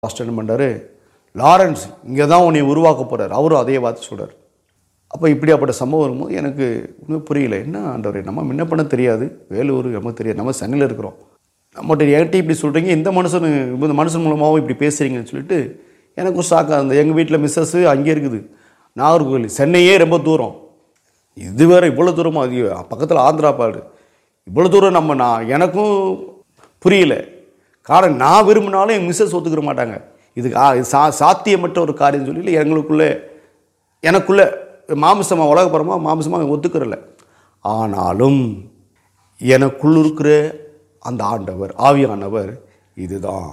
Pastor என்ன பண்ணுறாரு, Lawrence இங்கே தான் உன்னை உருவாக்க போகிறார். அவரும் அதே வார்த்தை சொல்கிறார். அப்போ இப்படியாப்பட்ட சம்பவம் வரும்போது எனக்கு ஒன்றும் புரியல. என்ன ஆண்டவரே, நம்ம முன்ன பண்ண தெரியாது, வேலூர் நமக்கு தெரியாது, நம்ம சென்னையில் இருக்கிறோம், நம்மகிட்ட என்கிட்ட இப்படி சொல்கிறீங்க, இந்த மனுஷன் மூலமாகவும் இப்படி பேசுகிறீங்கன்னு சொல்லிட்டு எனக்கும் ஷாக்காக இருந்தது. எங்கள் வீட்டில் மிஸ்ஸஸ் அங்கே இருக்குது, நாகர்கோவில், சென்னையே ரொம்ப தூரம், இது வேறு இவ்வளோ தூரமாக, அது பக்கத்தில் ஆந்திரா பாடு, இவ்வளோ தூரம் எனக்கும் புரியல. காரணம், நான் விரும்பினாலும் என் மிஸ்ஸஸ் ஒத்துக்கிற மாட்டாங்க. இது சாத்தியமற்ற ஒரு காரியம் சொல்லி எனக்குள்ளே மாமிசமாக உலகப்புறமாக மாமிசமாக ஒத்துக்கிறல. ஆனாலும் எனக்குள்ள இருக்கிற அந்த ஆண்டவர், ஆவியானவர், இதுதான்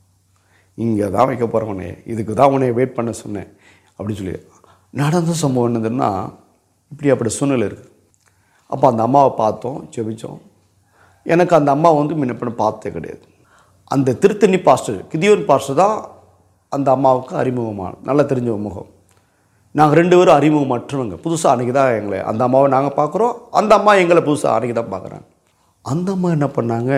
இங்கே தான் வைக்க போகிறவனே, இதுக்கு தான் உன்னை வெயிட் பண்ண சொன்னேன் அப்படின்னு சொல்லி நடந்த சம்பவம் என்னதுன்னா, இப்படி அப்படி சூழ்நிலை இருக்குது. அப்போ அந்த அம்மாவை பார்த்தோம், ஜெபிச்சோம். எனக்கு அந்த அம்மா முன்ன பண்ண பார்த்தே கிடையாது. அந்த திருத்தணி பாஸ்டர், கிதியோன் பாஸ்டர் தான் அந்த அம்மாவுக்கு அறிமுகமான நல்லா தெரிஞ்ச முகம். நாங்கள் 2 பேரும் அறிமுகமற்றவங்க, புதுசாக அன்றைக்கி தான் அந்த அம்மாவை நாங்கள் பார்க்குறோம், அந்த அம்மா எங்களை புதுசாக அன்றைக்கி தான் பார்க்குறாங்க. அந்த அம்மா என்ன பண்ணாங்க,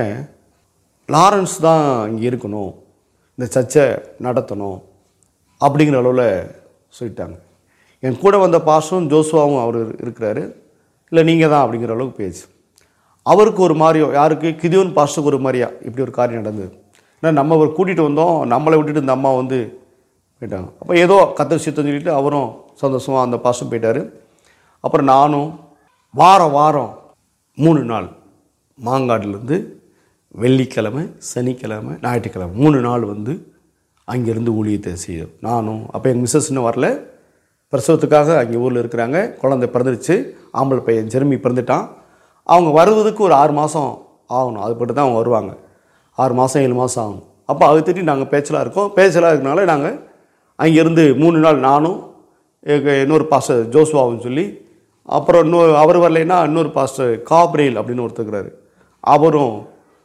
லாரன்ஸ் தான் இங்கே இருக்கணும், இந்த சர்ச்சை நடத்தணும் அப்படிங்கிற அளவில் சொல்லிட்டாங்க. என் கூட வந்த பாஸ்டரும் ஜோசுவாவும் அவர் இருக்கிறாரு, இல்லை நீங்கள் தான் அப்படிங்கிற அளவுக்கு பேச்சு. அவருக்கு ஒரு மாதிரியோ, யாருக்கு, கிதியோன் பாஸ்டருக்கு ஒரு மாதிரியா இப்படி ஒரு காரியம் நடந்தது. ஏன்னா நம்ம அவர் கூட்டிகிட்டு வந்தோம், நம்மளை விட்டுட்டு இந்த அம்மா போயிட்டாங்க. அப்போ ஏதோ கத்த விஷயத்தன்னு சொல்லிட்டு அவரும் சந்தோஷமாக அந்த பாஸ்டரும் போயிட்டார். அப்புறம் நானும் வாரம் 3 நாள், மாங்காடுலேருந்து வெள்ளிக்கிழமை, சனிக்கிழமை, ஞாயிற்றுக்கிழமை 3 நாள் அங்கேருந்து ஊழியத்தை செய்யும். நானும் அப்போ எங்கள் மிஸ்ஸஸ் இன்னும் வரல, பிரசவத்துக்காக அங்கே ஊரில் இருக்கிறாங்க, குழந்தை பிறந்துருச்சு, ஆம்பளை பையன் ஜெர்மி பிறந்துட்டான். அவங்க வருவதுக்கு ஒரு 6 மாதம் ஆகணும், அது பட்டு தான் அவங்க வருவாங்க. 6 மாதம் 7 மாதம் ஆகும். அப்போ அதை திட்டி நாங்கள் பேச்சலாக இருக்கோம். பேச்சலாக இருக்கனால நாங்கள் அங்கேருந்து 3 நாள் நானும் இன்னொரு பாஸ்டர் ஜோசுவாவுன்னு சொல்லி, அப்புறம் அவர் வரலைன்னா இன்னொரு பாஸ்டர் காப்ரேல் அப்படின்னு ஒருத்தருக்கிறாரு, அவரும்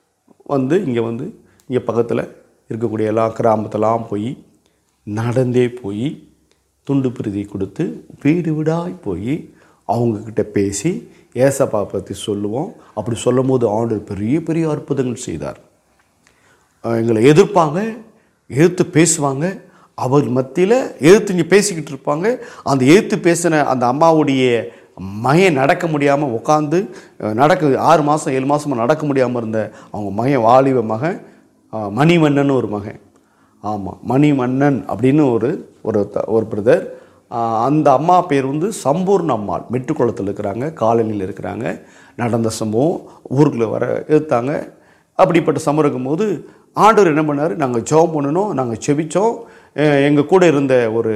இங்கே பக்கத்தில் இருக்கக்கூடிய எல்லா கிராமத்தெல்லாம் போய் நடந்தே போய் துண்டு பிரதி கொடுத்து வீடு வீடாய் போய் அவங்கக்கிட்ட பேசி ஏசப்பா பற்றி சொல்லுவோம். அப்படி சொல்லும் போது ஆண்டவர் பெரிய பெரிய அற்புதங்கள் செய்தார். எங்களை எதிர்ப்பாங்க, எதிர்த்து பேசுவாங்க, அவர் மத்தியில் எதிர்த்து இங்கே பேசிக்கிட்டு இருப்பாங்க. அந்த எதிர்த்து பேசின அந்த அம்மாவுடைய மகன் நடக்க முடியாமல் உட்காந்து 6 மாதம் 7 மாதமாக நடக்க முடியாமல் இருந்த அவங்க மகன், வாலிப மகன் மணிமன்னன் ஒரு மகன், ஆமாம் மணிமன்னன் அப்படின்னு ஒரு பிரதர். அந்த அம்மா பேர் சம்பூர்ண அம்மாள், மெட்டுக்குளத்தில் இருக்கிறாங்க, காலனியில் இருக்கிறாங்க. நடந்த சம்பவம் ஊருக்குள்ளே வர எடுத்தாங்க. அப்படிப்பட்ட சம்பவம் இருக்கும்போது ஆண்டவர் என்ன பண்ணார், நாங்கள் ஜெபம் பண்ணணும், நாங்கள் செபித்தோம். எங்கள் கூட இருந்த ஒரு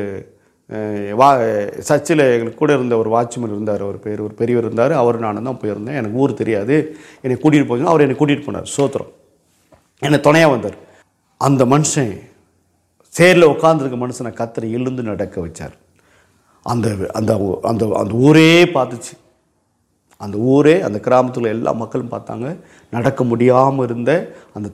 சர்ச்சில் எங்களுக்கு கூட இருந்த ஒரு வாட்ச்மேன் இருந்தார், ஒரு பெரியவர் இருந்தார், அவர் நானும் தான் போயிருந்தேன். எனக்கு ஊர் தெரியாது, என்னை கூட்டிகிட்டு போய் அவர் என்னை கூட்டிகிட்டு போனார். சோத்திரம், என்னை துணையாக வந்தார். அந்த மனுஷன் சேரில் உட்காந்துருக்க மனுஷனை கத்தரை எழுந்து நடக்க வச்சார். அந்த அந்த அந்த அந்த ஊரே பார்த்துச்சு, அந்த ஊரே, அந்த கிராமத்தில் எல்லா மக்களும் பார்த்தாங்க. நடக்க முடியாமல் இருந்த அந்த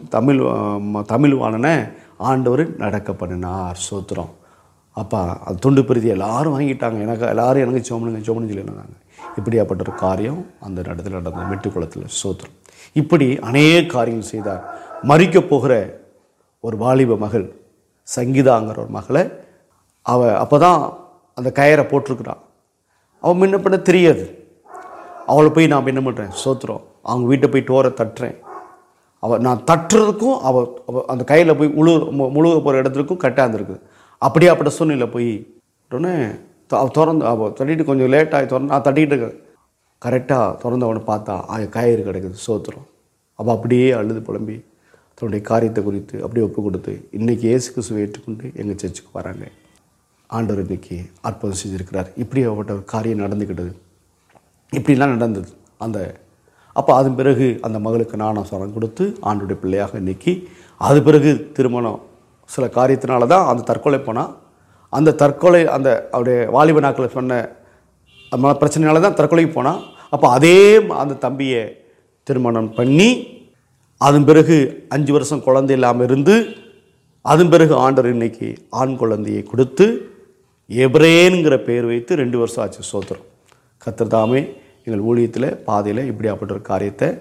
தமிழ்வாணனை ஆண்டவர் நடக்க பண்ணினார். சோத்திரம். அப்போ அது துண்டு பிரதி எல்லாரும் வாங்கிட்டாங்க. எல்லாரும் எனக்கு சோமனுங்க சொல்லியிருந்தாங்க. இப்படியாப்பட்ட ஒரு காரியம் அந்த இடத்துல நடந்த மெட்டுக்குளத்தில். சோத்திரம். இப்படி அநேக காரியங்கள் செய்தார். மறிக்க போகிற ஒரு வாலிப மகள் சங்கீதாங்கிற ஒரு மகளை அப்போ தான் அந்த கயரை போட்டிருக்கிறான். அவன் முன்ன பண்ண தெரியாது. அவளை போய் நான் என்ன பண்ணுறேன், சோத்திரம், அவங்க வீட்டை போய் டோரை தட்டுறேன். நான் தட்டுறதுக்கும் அவள் அந்த கையில் போய் முழுக போகிற இடத்துக்கும் கட்டாந்துருக்குது. அப்படியாப்பட்ட சூழ்நிலை போய் உடனே திறந்து அவள் தட்டிட்டு கொஞ்சம் லேட்டாகி நான் தட்டிக்கிட்டு இருக்கேன். கரெக்டாக திறந்து அவனை பார்த்தா கயிறு கிடைக்குது. சோத்திரம். அவள் அப்படியே அழுது புலம்பி தன்னுடைய காரியத்தை குறித்து அப்படியே ஒப்பு கொடுத்து இன்றைக்கி இயேசு கிறிஸ்துவை ஏற்றுக்கொண்டு எங்கள் சர்ச்சுக்கு வராங்க. ஆண்டவர் இன்றைக்கி அற்புதம் செஞ்சுருக்கிறார். இப்படியாப்பட்ட ஒரு காரியம் நடந்துக்கிட்டது. இப்படிலாம் நடந்தது. அப்போ அதன் பிறகு அந்த மகளுக்கு ஞானஸ்நானம் கொடுத்து ஆண்டவருடைய பிள்ளையாக இன்றைக்கி, அது பிறகு திருமணம் சில காரியத்தினால தான் அந்த தற்கொலை போனால், அந்த தற்கொலை அவருடைய வாலிப நாட்களில் சொன்ன பிரச்சனைனால தான் தற்கொலைக்கு போனால். அப்போ அதே அந்த தம்பியை திருமணம் பண்ணி அதன் பிறகு 5 வருஷம் குழந்தை இல்லாமல் இருந்து, அதன் பிறகு ஆண்டவர் இன்னைக்கு ஆண் குழந்தையை கொடுத்து எப்ரேனுங்கிற பெயர் வைத்து 2 வருஷம் ஆச்சு. சோத்திரம். கர்த்தர் தாமே எங்கள் ஊழியத்தில் பாதையில் இப்படியாப்பட்ட ஒரு காரியத்தை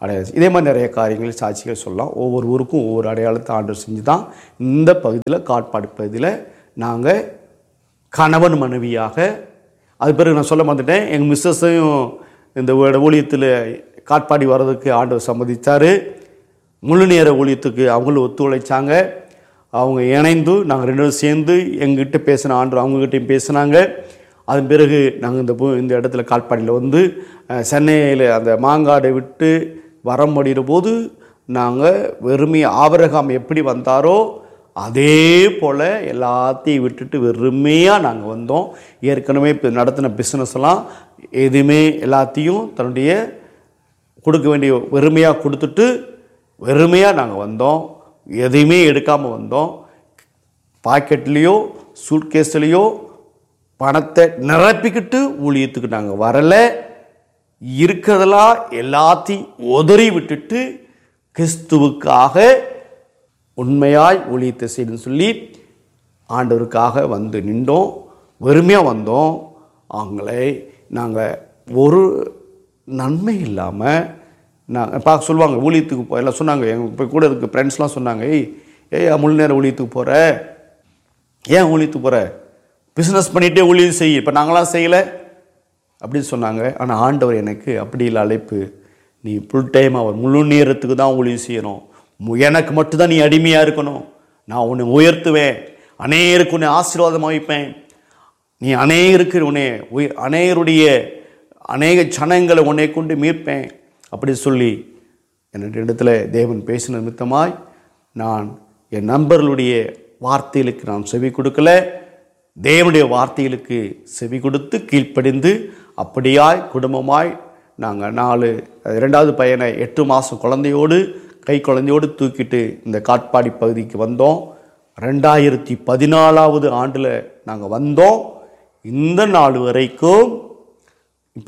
அடையாளம். இதே மாதிரி நிறைய காரியங்கள் சாட்சிகள் சொல்லலாம். ஒவ்வொரு ஊருக்கும் ஒவ்வொரு அடையாளத்தை ஆண்டவர் செஞ்சு தான் இந்த பகுதியில் காட்பாடி பகுதியில் நாங்கள் கணவன் மனைவியாக, அது பிறகு நான் சொல்ல மாட்டேன், எங்கள் மிஸ்ஸஸையும் இந்த ஊழியத்தில் காட்பாடி வர்றதுக்கு ஆண்டவர் சம்மதித்தார். முழு நேர ஊழியத்துக்கு அவங்களும் ஒத்துழைச்சாங்க. அவங்க இணைந்து நாங்கள் 2 பேரும் சேர்ந்து எங்ககிட்ட பேசின ஆண்டவர் அவங்ககிட்டையும் பேசினாங்க. அதன் பிறகு நாங்கள் இந்த இடத்துல காட்பாடியில் வந்து சென்னையில் அந்த மாங்காடை விட்டு வர முடிகிற போது நாங்கள் வெறுமையாக ஆபிரகாம் எப்படி வந்தாரோ அதே போல் எல்லாத்தையும் விட்டுட்டு வெறுமையாக நாங்கள் வந்தோம். ஏற்கனவே இப்போ நடத்தின பிஸ்னஸ்லாம் எதுவுமே எல்லாத்தையும் தன்னுடைய கொடுக்க வேண்டிய வெறுமையாக கொடுத்துட்டு வெறுமையாக நாங்கள் வந்தோம். எதையுமே எடுக்காமல் வந்தோம். பாக்கெட்லேயோ சூட்கேஸ்லேயோ பணத்தை நிரப்பிக்கிட்டு ஊழியத்துக்கு நாங்கள் வரலை. இருக்கிறதெல்லாம் எல்லாத்தையும் உதறி விட்டுட்டு கிறிஸ்துவுக்காக உண்மையாய் ஊழியத்தை செய்யணும்னு சொல்லி ஆண்டவருக்காக வந்து நின்றோம். வெறுமையாக வந்தோம். அவங்களை நாங்கள் ஒரு நன்மை இல்லாமல் நாங்கள் சொல்லுவாங்க ஊழியத்துக்கு எல்லாம் சொன்னாங்க. எங்கள் இப்போ கூட இருக்க ஃப்ரெண்ட்ஸ்லாம் சொன்னாங்க, ஏய் முழு நேரம் ஊழியத்துக்கு போகிற, ஏன் ஊழியத்துக்கு போகிற, பிஸ்னஸ் பண்ணிகிட்டே ஊழியம் செய்ய, இப்போ நாங்களாம் செய்யலை அப்படின்னு சொன்னாங்க. ஆனால் ஆண்டவர் எனக்கு அப்படி இல்லை அழைப்பு, நீ ஃபுல் டைம் அவர் முழு நேரத்துக்கு தான் ஊழியம் செய்யணும், எனக்கு மட்டும்தான் நீ அடிமையாக இருக்கணும், நான் உன்னை உயர்த்துவேன், அநேகருக்கு உன்னை ஆசீர்வாதமாக வைப்பேன், நீ அநேகருடைய அநேக சனங்களை உன்னை கொண்டு மீட்பேன் அப்படி சொல்லி என்னிடத்துல தேவன் பேசின நிமித்தமாய் நான் என் நண்பர்களுடைய வார்த்தைகளுக்கு நான் செவி கொடுக்கல, தேவனுடைய வார்த்தைகளுக்கு செவி கொடுத்து கீழ்ப்படிந்து அப்படியாய் குடும்பமாய் நாங்கள் 2வது பையனை 8 மாதம் குழந்தையோடு கை குழந்தையோடு தூக்கிட்டு இந்த காட்பாடி பகுதிக்கு வந்தோம். 2014 ஆண்டில் நாங்கள் வந்தோம். இந்த நாள் வரைக்கும் இப்போ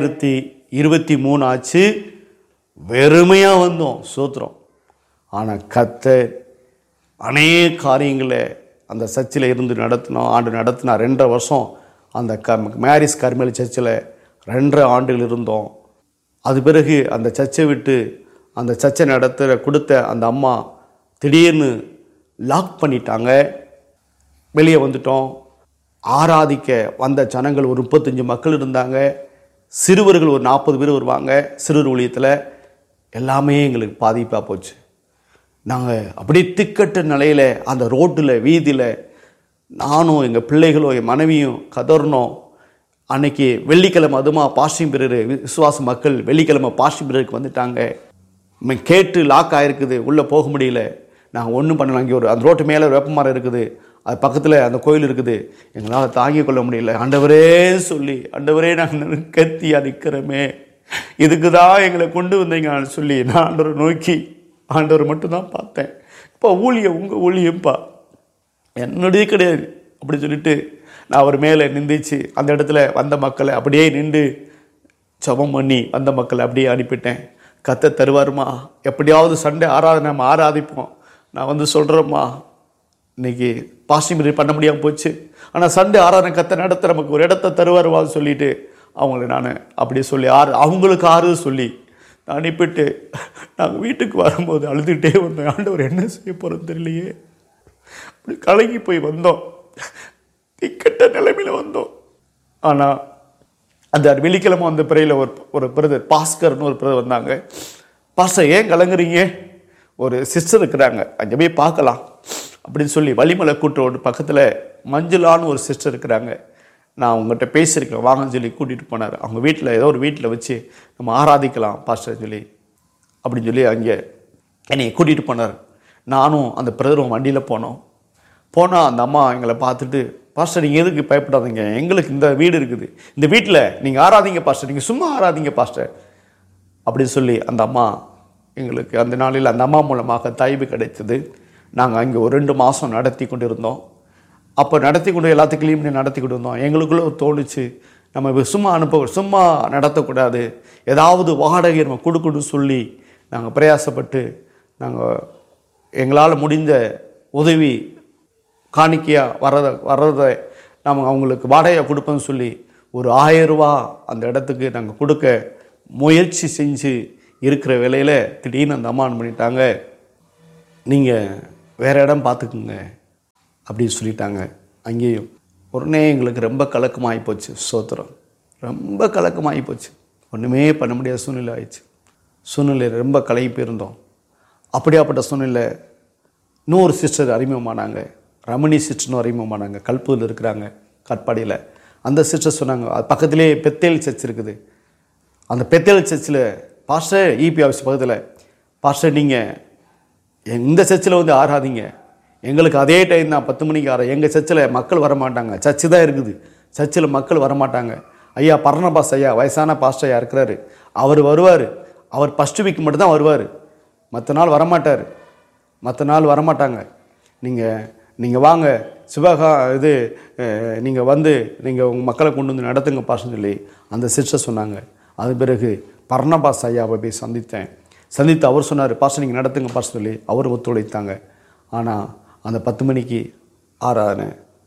2023 ஆச்சு. வெறுமையாக வந்தோம், சோத்திரம். ஆனால் கர்த்தர் அநேக காரியங்களை அந்த சர்ச்சில் இருந்து நடத்தினா 2.5 வருஷம் அந்த மேரிஸ் கர்மேல் சர்ச்சில் 2.5 ஆண்டுகள் இருந்தோம். அது பிறகு அந்த சர்ச்சை விட்டு அந்த சர்ச்சை கொடுத்த அந்த அம்மா திடீர்னு லாக் பண்ணிட்டாங்க. வெளியே வந்துட்டோம். ஆராதிக்க வந்த ஜனங்கள் ஒரு 35 மக்கள் இருந்தாங்க. சிறுவர்கள் ஒரு 40 பேர் வருவாங்க. சிறுவர் ஊழியத்தில் எல்லாமே எங்களுக்கு பாதிப்பாக போச்சு. நாங்கள் அப்படியே திக்கட்ட நிலையில் அந்த ரோட்டில் வீதியில் நானும் எங்கள் பிள்ளைகளும் என் மனைவியும் கதறணும். அன்னைக்கு வெள்ளிக்கிழமை அதுமா பாஸ்டிங் பீரியடு, விசுவாச மக்கள் வெள்ளிக்கிழமை பாஸ்டிங் பீரியடுக்கு வந்துட்டாங்க. கேட்டு லாக் ஆகிருக்குது, உள்ளே போக முடியல. நாங்கள் ஒன்றும் பண்ணலாம். அங்கே அந்த ரோட்டு மேலே ஒரு வேப்ப மரம் இருக்குது, அது பக்கத்தில் அந்த கோயில் இருக்குது. எங்களால் தாங்கிக் கொள்ள முடியல. ஆண்டவரே சொல்லி, ஆண்டவரே நாங்கள் கத்தியாக நிற்கிறோமே, இதுக்கு தான் எங்களை கொண்டு வந்தீங்கன்னு சொல்லி நான் ஆண்டவரை நோக்கி ஆண்டவர் மட்டும்தான் பார்த்தேன். இப்போ ஊழியம் உங்கள் ஊழியம்ப்பா, என்னுடைய கிடையாது அப்படி சொல்லிட்டு நான் அவர் மேலே நிந்திச்சு அந்த இடத்துல வந்த மக்களை அப்படியே நின்று ஜெபம் பண்ணி வந்த மக்களை அப்படியே அனுப்பிட்டேன். கத்த தருவாருமா, எப்படியாவது சண்டே ஆராதனை நம்ம ஆராதிப்போம். நான் வந்து சொல்கிறேம்மா, இன்னைக்கு பாசிட்டிவ் பண்ண முடியாமல் போச்சு, ஆனால் சண்டே ஆராதனை கத்த நடத்த நமக்கு ஒரு இடத்த தருவாருவான்னு சொல்லிட்டு அவங்கள நான் அப்படியே சொல்லி அவங்களுக்கு சொல்லி நான் அனுப்பிட்டு நாங்கள் வீட்டுக்கு வரும்போது அழுதுகிட்டே வந்தோம். ஆண்டவர் என்ன செய்ய போகிறோம் தெரியலையே, அப்படி கலங்கி போய் வந்தோம். திக்கட்ட நிலைமையில் வந்தோம். ஆனால் அந்த வெள்ளிக்கிழமை அந்த பிறையில் ஒரு பிரதர் பாஸ்கர்னு ஒரு பிரதர் வந்தாங்க. பாஸ்டர் ஏன் கலங்குறீங்க, ஒரு சிஸ்டர் இருக்கிறாங்க, அங்கே போய் பார்க்கலாம் அப்படின்னு சொல்லி வள்ளிமலை கூட்டுரோடு பக்கத்தில் மஞ்சுளான்னு ஒரு சிஸ்டர் இருக்கிறாங்க, நான் அவங்ககிட்ட பேசியிருக்கேன் வாங்கன்னு சொல்லி கூட்டிகிட்டு போனார். அவங்க வீட்டில் ஏதோ ஒரு வீட்டில் வச்சு நம்ம ஆராதிக்கலாம் பாஸ்டர் சொல்லி அப்படின்னு சொல்லி அங்கே என்னை கூட்டிகிட்டு போனார். நானும் அந்த பிரதரும் வண்டியில் போனால் அந்த அம்மா எங்களை பார்த்துட்டு, பாஸ்டர் நீங்கள் எதுக்கு பயப்படாதீங்க, எங்களுக்கு இந்த வீடு இருக்குது, இந்த வீட்டில் நீங்கள் ஆராதிங்க பாஸ்டர், நீங்கள் சும்மா ஆராதிங்க பாஸ்டர் அப்படின்னு சொல்லி அந்த அம்மா எங்களுக்கு அந்த நாளில் அந்த அம்மா மூலமாக தயவு கிடைத்தது. நாங்கள் அங்கே ஒரு 2 மாதம் நடத்தி கொண்டு இருந்தோம். அப்போ நடத்தி கொண்டு எல்லாத்துக்குள்ளேயும் நடத்தி கொண்டு இருந்தோம். எங்களுக்குள்ளே தோணுச்சு, நம்ம சும்மா நடத்தக்கூடாது, ஏதாவது வாடகை நம்ம கொடுக்கணும்னு சொல்லி நாங்கள் பிரயாசப்பட்டு நாங்கள் எங்களால் முடிந்த உதவி காணிக்கையாக வர்றதை நம்ம அவங்களுக்கு வாடகையாக கொடுப்போம்னு சொல்லி ஒரு 1000 ரூபா அந்த இடத்துக்கு நாங்கள் கொடுக்க முயற்சி செஞ்சு இருக்கிற வேலையில் திடீர்னு அந்த அம்மா பண்ணிட்டாங்க, நீங்கள் வேறு இடம் பார்த்துக்குங்க அப்படின்னு சொல்லிட்டாங்க. அங்கேயும் உடனே எங்களுக்கு ரொம்ப கலக்கமாகி போச்சு. ஸ்தோத்திரம். ரொம்ப கலக்கமாகி போச்சு. ஒன்றுமே பண்ண முடியாத சூழ்நிலை ஆயிடுச்சு. சூழ்நிலை ரொம்ப கலகி போயிருந்தோம். அப்படியாப்பட்ட சூழ்நிலை இன்னொரு சிஸ்டர் அறிமுகமானாங்க. ரமணி சிஸ்டர்னு அறிமுகமானாங்க. கல்பூரில் இருக்கிறாங்க, கட்பாடியில். அந்த சிஸ்டர் சொன்னாங்க, அது பக்கத்திலே பெத்தேல் சர்ச் இருக்குது. அந்த பெத்தேல் சர்ச்சில் பாஸ்டர், இபி ஆஃபீஸ் பக்கத்தில், பாஸ்டர் நீங்கள் இந்த சர்ச்சில் வந்து ஆராதிங்க, எங்களுக்கு அதே டைம் தான் 10 மணிக்கு எங்கள் சர்ச்சில் மக்கள் வரமாட்டாங்க, சர்ச்சு தான் இருக்குது, சர்ச்சில் மக்கள் வரமாட்டாங்க. ஐயா பர்னபாஸ் ஐயா வயசான பாஸ்டர் ஐயா இருக்கிறாரு, அவர் வருவார், அவர் ஃபஸ்ட்டு வீக் மட்டும்தான் வருவார், மற்ற நாள் வரமாட்டாங்க. நீங்கள் வாங்க சிவகா நீங்கள் வந்து நீங்கள் உங்கள் மக்களை கொண்டு வந்து நடத்துங்க பாஸ்டர்னு சொல்லி அந்த சிஸ்டர் சொன்னாங்க. அது பிறகு பர்னபாஸ் ஐயாவை போய் சந்தித்து அவர் சொன்னார், பாஸ்டர் நீங்கள் நடத்துங்க பாஸ்டர் சொல்லி அவர் ஒத்துழைத்தாங்க. ஆனால் அந்த 10 மணிக்கு ஆராதனை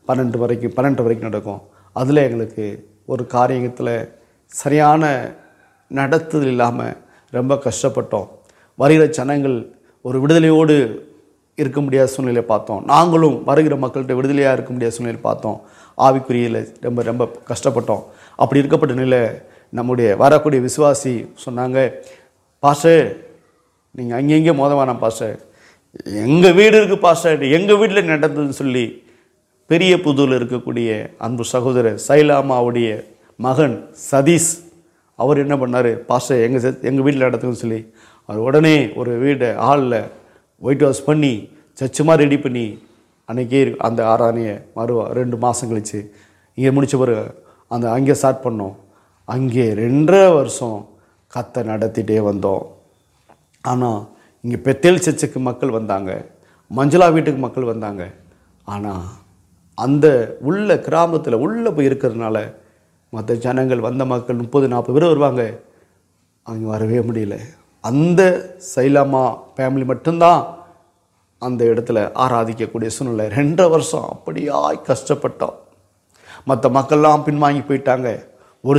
12 வரைக்கும் நடக்கும். அதில் எங்களுக்கு ஒரு காரியத்தில் சரியான நடத்துதல் இல்லாமல் ரொம்ப கஷ்டப்பட்டோம். வருகிற ஜனங்கள் ஒரு விடுதலையோடு இருக்க முடியாத சூழ்நிலையை பார்த்தோம். நாங்களும் வருகிற மக்கள்கிட்ட விடுதலையாக இருக்க முடியாத சூழ்நிலையை பார்த்தோம். ஆவிக்குரியில் ரொம்ப ரொம்ப கஷ்டப்பட்டோம். அப்படி இருக்கப்பட்ட நிலை நம்முடைய வரக்கூடிய விசுவாசி சொன்னாங்க, பாஸ்டர் நீங்கள் அங்கெங்கே மோதவானா பாஸ்டர், எங்கள் வீடு இருக்குது பாஸ்டர், எங்கள் வீட்டில் நடந்ததுன்னு சொல்லி பெரிய புதூரில் இருக்கக்கூடிய அன்பு சகோதரர் சைலாமாவுடைய மகன் சதீஷ் அவர் என்ன பண்ணார், பாஸ்டர் எங்கள் வீட்டில் நடத்துன்னு சொல்லி அவர் உடனே ஒரு வீட்டை ஹாலில் ஒயிட் வாஷ் பண்ணி சச்சுமாக ரெடி பண்ணி அன்றைக்கே அந்த ஆராதனையை 2 மாதம் கழித்து இங்கே முடித்த பிறகு அங்கே ஸ்டார்ட் பண்ணோம். அங்கே 2.5 வருஷம் கத்தை நடத்திட்டே வந்தோம். ஆனால் இங்கே பெத்தேல் சர்ச்சுக்கு மக்கள் வந்தாங்க, மஞ்சளா வீட்டுக்கு மக்கள் வந்தாங்க. ஆனால் அந்த உள்ள கிராமத்தில் உள்ளே போய் இருக்கிறதுனால மற்ற ஜனங்கள் வந்த மக்கள் 30-40 பேர் வருவாங்க, அவங்க வரவே முடியல. அந்த சைலாமா ஃபேமிலி மட்டும்தான் அந்த இடத்துல ஆராதிக்கக்கூடிய சூழ்நிலை. 2.5 வருஷம் அப்படியாய் கஷ்டப்பட்டோம். மற்ற மக்கள்லாம் பின்வாங்கி போயிட்டாங்க. ஒரு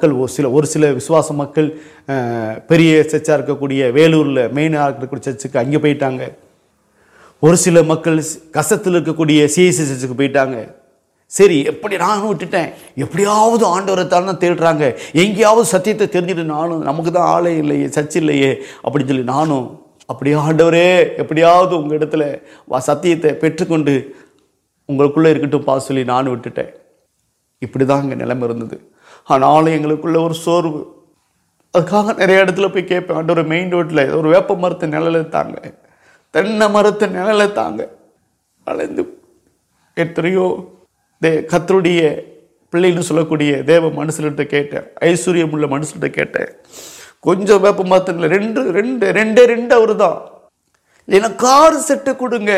சில விசுவாச மக்கள் பெரிய சர்ச்சாக இருக்கக்கூடிய வேலூரில் மெயினாக இருக்கக்கூடிய சர்ச்சுக்கு அங்கே போயிட்டாங்க. ஒரு சில மக்கள் கசத்தில் இருக்கக்கூடிய சிஎஸ்சி சர்ச்சுக்கு போயிட்டாங்க. சரி, எப்படி நானும் விட்டுட்டேன், எப்படியாவது ஆண்டவரை தான் தேடுறாங்க, எங்கேயாவது சத்தியத்தை தெரிஞ்சுட்டு நானும், நமக்கு தான் ஆளே இல்லையே, சர்ச்சு இல்லையே அப்படின்னு சொல்லி நானும் அப்படியே ஆண்டவரே எப்படியாவது உங்கள் இடத்துல சத்தியத்தை பெற்றுக்கொண்டு உங்களுக்குள்ளே இருக்கட்டும் பாஸ் சொல்லி நானும் விட்டுட்டேன். இப்படி தான் இங்கே நிலைமை இருந்தது. ஆனாலும் எங்களுக்குள்ள ஒரு சோர்வு. அதுக்காக நிறைய இடத்துல போய் கேட்பேன், ஆண்டவரை மெயின் ரோட்டில் ஒரு வேப்ப மரத்தை நிழலை தாங்க, தென்னை மரத்தை நிழலை தாங்க. அலைந்து எத்தனையோ கர்த்தருடைய பிள்ளைன்னு சொல்லக்கூடிய தேவ மனுஷன்கிட்ட கேட்டேன், ஐஸ்வர்யம் உள்ள மனுஷன்கிட்ட கேட்டேன். கொஞ்சம் வேப்ப மரத்தில் ரெண்டு அவரு தான், இல்லைன்னா கார் செட்டை கொடுங்க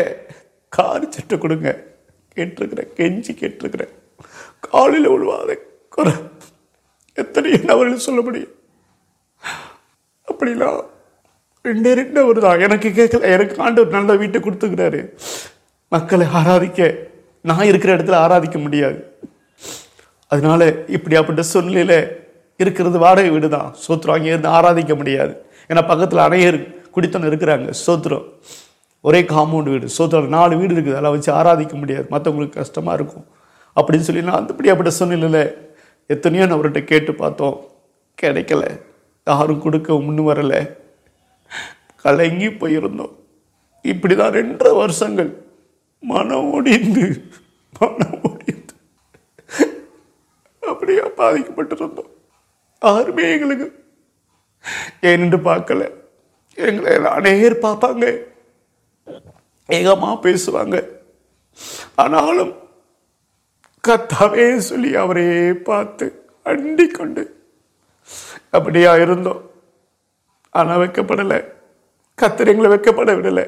கேட்டிருக்கிறேன், கெஞ்சி கேட்டிருக்கிறேன். காலையில் விழுவாத குறை எத்தனை அவர்கள் சொல்ல முடியும். அப்படின்னா 2 அவர் தான். எனக்கு கேட்கல, எனக்கு ஆண்டவர் நல்ல வீட்டை கொடுத்துக்கிறாரு, மக்களை ஆராதிக்க நான் இருக்கிற இடத்துல ஆராதிக்க முடியாது. அதனால இப்படியாப்பட்ட சூழ்நிலையில் இருக்கிறது வாடகை வீடு தான். சோத்திரம் அங்கே இருந்து ஆராதிக்க முடியாது. ஏன்னா பக்கத்தில் அநேகர் குடித்தனம் இருக்கிறாங்க. சோத்திரம் ஒரே காம்பவுண்ட் வீடு, சோத்திரம் 4 வீடு இருக்குது, அதெல்லாம் வச்சு ஆராதிக்க முடியாது, மற்றவங்களுக்கு கஷ்டமாக இருக்கும் அப்படின்னு சொல்லி நான் இப்படியாப்பட்ட சூழ்நிலையில் எத்தனையோ அவர்கிட்ட கேட்டு பார்த்தோம், கிடைக்கல, யாரும் கொடுக்க முன்னு வரலை, கலங்கி போயிருந்தோம். இப்படி தான் 2.5 வருஷங்கள் மனம் ஒடிந்து அப்படியே பாதிக்கப்பட்டிருந்தோம். யாருமே எங்களுக்கு ஏன்னு பார்க்கல. எங்களை அநேகர் பார்ப்பாங்க, ஏகமாக பேசுவாங்க, ஆனாலும் கத்தாவே சொல்லி அவரே பார்த்து அண்டிக் கொண்டு அப்படியா இருந்தோம். ஆனால் வைக்கப்படலை, கத்தர் எங்களை வைக்கப்பட விடலை.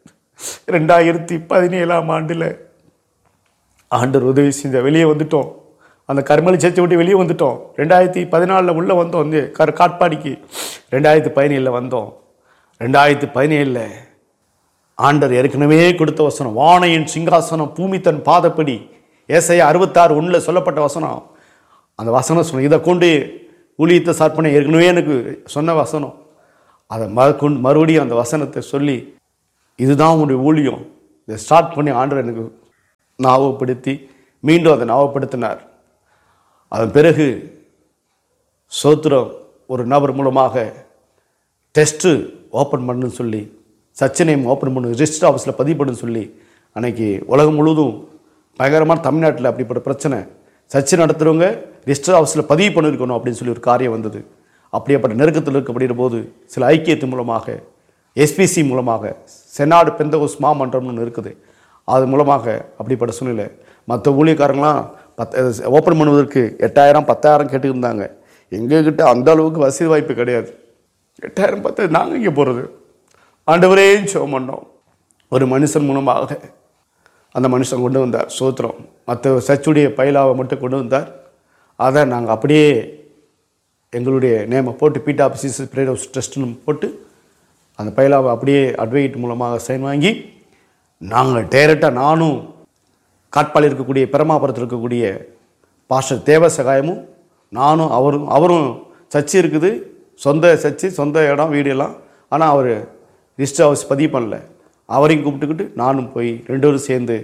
2017ஆம் ஆண்டில் ஆண்டவர் உதவி செஞ்ச வெளியே வந்துட்டோம். அந்த கர்மலி சர்ச்சை விட்டு வெளியே வந்துட்டோம். 2014 உள்ளே வந்தோம், வந்து காட்பாடிக்கு 2017 வந்தோம். 2017 ஆண்டவர் ஏற்கனவே கொடுத்த வசனம், வானையின் சிங்காசனம் பூமி தன் பாதப்படி, ஏசாயா 66:1 சொல்லப்பட்ட வசனம். அந்த வசனம் சொன்ன, இதை கொண்டு ஊழியத்தை ஸ்டார்ட் பண்ண ஏற்கனவே எனக்கு சொன்ன வசனம். அதை மறுபடியும் அந்த வசனத்தை சொல்லி, இதுதான் உங்களுடைய ஊழியம், இதை ஸ்டார்ட் பண்ணி ஆண்டவர் எனக்கு ஞாபகப்படுத்தி மீண்டும் அதை ஞாபகப்படுத்தினார். அதன் பிறகு சோத்திரம் ஒரு நபர் மூலமாக டெஸ்ட்டு ஓப்பன் பண்ணுன்னு சொல்லி, சச்சினையும் ஓப்பன் பண்ணு, ரிஜிஸ்டர் ஆஃபீஸில் பதிவு பண்ணுன்னு சொல்லி, அன்னைக்கு உலகம் முழுவதும் பயங்கரமான தமிழ்நாட்டில் அப்படிப்பட்ட பிரச்சனை, சர்ச்சை நடத்துகிறவங்க ரிஜிஸ்டர் ஆஃபீஸில் பதிவு பண்ணியிருக்கணும் அப்படின்னு சொல்லி ஒரு காரியம் வந்தது. அப்படியேப்பட்ட நெருக்கத்தில் இருக்கப்படுகிற போது சில ஐக்கியத்தின் மூலமாக, எஸ்பிசி மூலமாக, செனாடு பெந்தகோஸ் மாமன்றம்னு இருக்குது, அது மூலமாக அப்படிப்பட்ட சூழ்நிலை. மற்ற ஊழியக்காரங்களாம் ஓப்பன் பண்ணுவதற்கு 8,000 10,000 கேட்டுருந்தாங்க. எங்ககிட்ட அந்த அளவுக்கு வசதி வாய்ப்பு கிடையாது. 8,000 10,000 நாங்கள் இங்கே போகிறது. ஆண்டவரே ஜெபம் பண்ணோம். ஒரு மனுஷன் மூலமாக அந்த மனுஷன் கொண்டு வந்தார். சோத்திரம். மற்ற சர்ச்சுடைய பைலாவை மட்டும் கொண்டு வந்தார். அதை நாங்கள் அப்படியே எங்களுடைய நேமை போட்டு PTOPCS பிரேயர் ஹவுஸ் ட்ரஸ்ட்னு போட்டு அந்த பைலாவை அப்படியே அட்வொகேட் மூலமாக சைன் வாங்கி நாங்கள் டைரெக்டாக நானும் காட்பாளையில் இருக்கக்கூடிய பெருமாபுரத்தில் இருக்கக்கூடிய பாஸ்டர் தேவ சகாயமும் நானும் அவரும் சர்ச்சு இருக்குது, சொந்த சர்ச்சு, சொந்த இடம், வீடு எல்லாம். ஆனால் அவர் ரிஜிஸ்டர் ஹவுஸ் பதிவு பண்ணல. அவரையும் கூப்பிட்டுக்கிட்டு நானும் போய் 2 பேரும் சேர்ந்து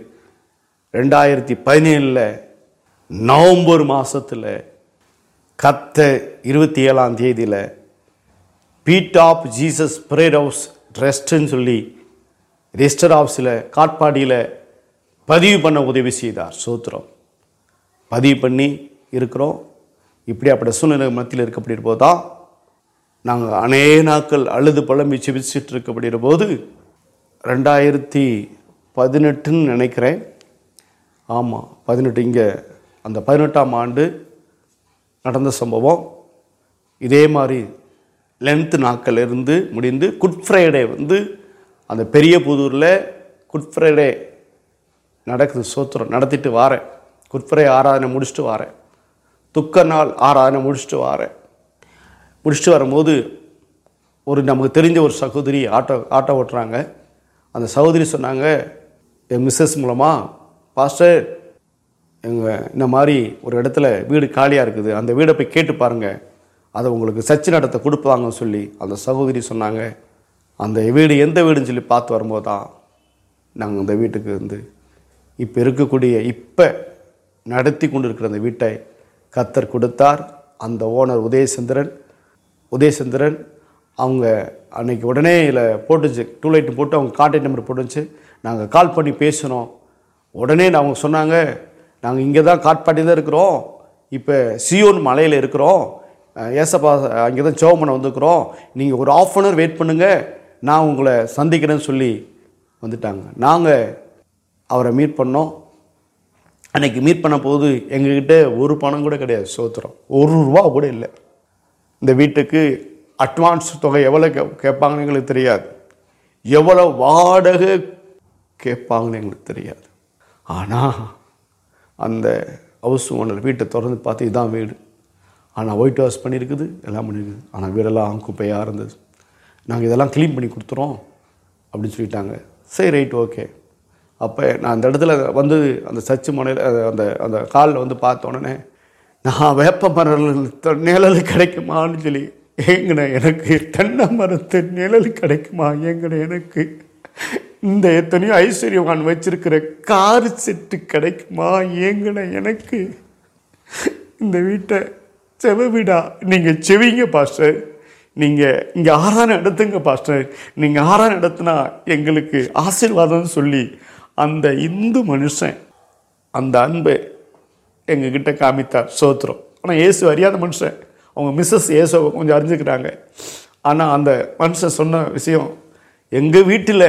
2017 நவம்பர் மாதத்தில் கர்த்தர் 27ஆம் தேதியில் பீட்டாப் ஜீசஸ் பிரேயர் ஹவுஸ் ட்ரஸ்ட்டுன்னு சொல்லி ரிஜிஸ்டர் ஆஃபீஸில் காட்பாடியில் பதிவு பண்ண உதவி செய்தார். சோத்திரம். பதிவு பண்ணி இருக்கிறோம். இப்படி அப்படி சூழ்நிலை மத்தியில் இருக்கப்படுகிற போது தான் நாங்கள் அநேக நாட்கள் அழுது புலம்பி செபிச்சுட்டு இருக்கப்படுகிற போது 2018 நினைக்கிறேன். ஆமாம், 18. இங்கே அந்த 18ஆம் ஆண்டு நடந்த சம்பவம். இதே மாதிரி லென்த் நாட்கள் இருந்து முடிந்து குட் ஃப்ரைடே வந்து அந்த பெரிய புதூரில் குட் ஃப்ரைடே நடக்குது. சோத்திரம். நடத்திட்டு வாரேன். குட் ஃப்ரைடே ஆராதனை முடிச்சுட்டு வாரேன். துக்க நாள் ஆராதனை முடிச்சுட்டு வாரேன். முடிச்சுட்டு வரும்போது நமக்கு தெரிஞ்ச ஒரு சகோதரி ஆட்டோ ஓட்டுறாங்க. அந்த சகோதரி சொன்னாங்க, என் மிஸ்ஸஸ் மூலமாக, பாஸ்டர் இந்த மாதிரி ஒரு இடத்துல வீடு காலியாக இருக்குது, அந்த வீடை போய் கேட்டு பாருங்கள், அதை உங்களுக்கு சர்ச்சை நடத்த கொடுப்பாங்கன்னு சொல்லி அந்த சகோதரி சொன்னாங்க. அந்த வீடு எந்த வீடுன்னு சொல்லி பார்த்து வரும்போது தான் நாங்கள் அந்த வீட்டுக்கு வந்து இப்போ நடத்தி கொண்டு இருக்கிற அந்த வீட்டை கர்த்தர் கொடுத்தார். அந்த ஓனர் உதயசந்திரன் அவங்க அன்றைக்கி உடனே இதில் போட்டுச்சு, 2 லைட் போட்டு அவங்க கான்டாக்ட் நம்பர் போட்டுச்சு. நாங்கள் கால் பண்ணி பேசினோம். உடனே அவங்க சொன்னாங்க, நாங்கள் இங்கே தான் காட்பாடி தான் இருக்கிறோம், இப்போ சியோன் மலையில் இருக்கிறோம், ஏசப்பா அங்கே தான் ஜெபம் பண்ண வந்துருக்குறோம், நீங்கள் ஒரு 1/2 hour வெயிட் பண்ணுங்கள், நான் உங்களை சந்திக்கிறேன்னு சொல்லி வந்துட்டாங்க. நாங்கள் அவரை மீட் பண்ணோம். அன்றைக்கி மீட் பண்ண போது எங்ககிட்ட ஒரு பணம் கூட கிடையாது. சோத்திரம். 1 ரூபா கூட இல்லை. இந்த வீட்டுக்கு அட்வான்ஸ் தொகை எவ்வளோ கேட்பாங்கன்னு எங்களுக்கு தெரியாது, எவ்வளோ வாடகை கேட்பாங்கன்னு எங்களுக்கு தெரியாது. ஆனால் அந்த ஹவுஸ் ஓனர் வீட்டை திறந்து பார்த்து இதுதான் வீடு, ஆனால் ஒயிட் வாஷ் பண்ணியிருக்குது, எல்லாம் பண்ணியிருக்குது, ஆனால் வீடெல்லாம் குப்பையாக இருந்தது. நாங்கள் இதெல்லாம் க்ளீன் பண்ணி கொடுத்துறோம் அப்படின்னு சொல்லிட்டாங்க. சரி, ரைட், ஓகே. அப்போ நான் அந்த இடத்துல வந்து அந்த சர்ச்சு முனையில் அந்த அந்த காலில் வந்து பார்த்த உடனே, நான் வேப்ப மரத்து நிழல் கிடைக்குமான்னு சொல்லி ஏங்கண்ணே, எனக்கு தென்னை மரத்து நிழல் கிடைக்குமா ஏங்கண்ணே, எனக்கு இந்த எத்தனையோ ஐஸ்வர்யவான் வச்சிருக்கிற கார் செட்டு கிடைக்குமா ஏங்கண்ணே, எனக்கு இந்த வீட்டை செவ வீடா, நீங்கள் செவிங்க பாஸ்டர், நீங்கள் இங்கே ஆராதனை நடத்துங்க பாஸ்டர், நீங்கள் ஆராதனை நடத்தினா எங்களுக்கு ஆசீர்வாதம்னு சொல்லி அந்த இந்து மனுஷன் அந்த அன்பை எங்ககிட்ட காமித்தார். சோத்திரம். ஆனால் இயேசு அறியாத மனுஷன், அவங்க மிஸ்ஸஸ் இயேசுவை கொஞ்சம் அறிஞ்சுக்கிறாங்க. ஆனால் அந்த மனுஷன் சொன்ன விஷயம், எங்கள் வீட்டில்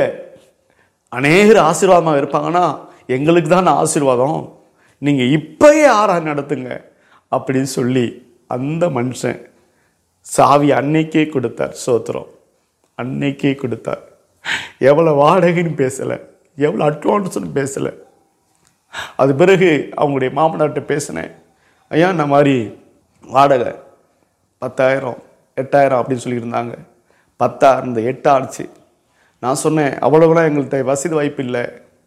அநேகர் ஆசீர்வாதமாக இருப்பாங்கன்னா எங்களுக்கு தான் ஆசீர்வாதம், நீங்கள் இப்போயே ஆராதனை நடத்துங்க அப்படின்னு சொல்லி அந்த மனுஷன் சாவி அன்னைக்கே கொடுத்தார். சோத்திரம். அன்னைக்கே கொடுத்தார். எவ்வளோ வாடகைன்னு பேசலை, எவ்வளோ அட்வான்ஸ்னு பேசலை. அது பிறகு அவங்களுடைய மாமனார்கிட்ட பேசினேன், ஐயா இந்த மாதிரி வாடகை 10,000 8,000 அப்படின்னு சொல்லியிருந்தாங்க. 10 இருந்த 8 ஆச்சு. நான் சொன்னேன், அவ்வளோலாம் எங்கள்கிட்ட வசதி வாய்ப்பு இல்லை,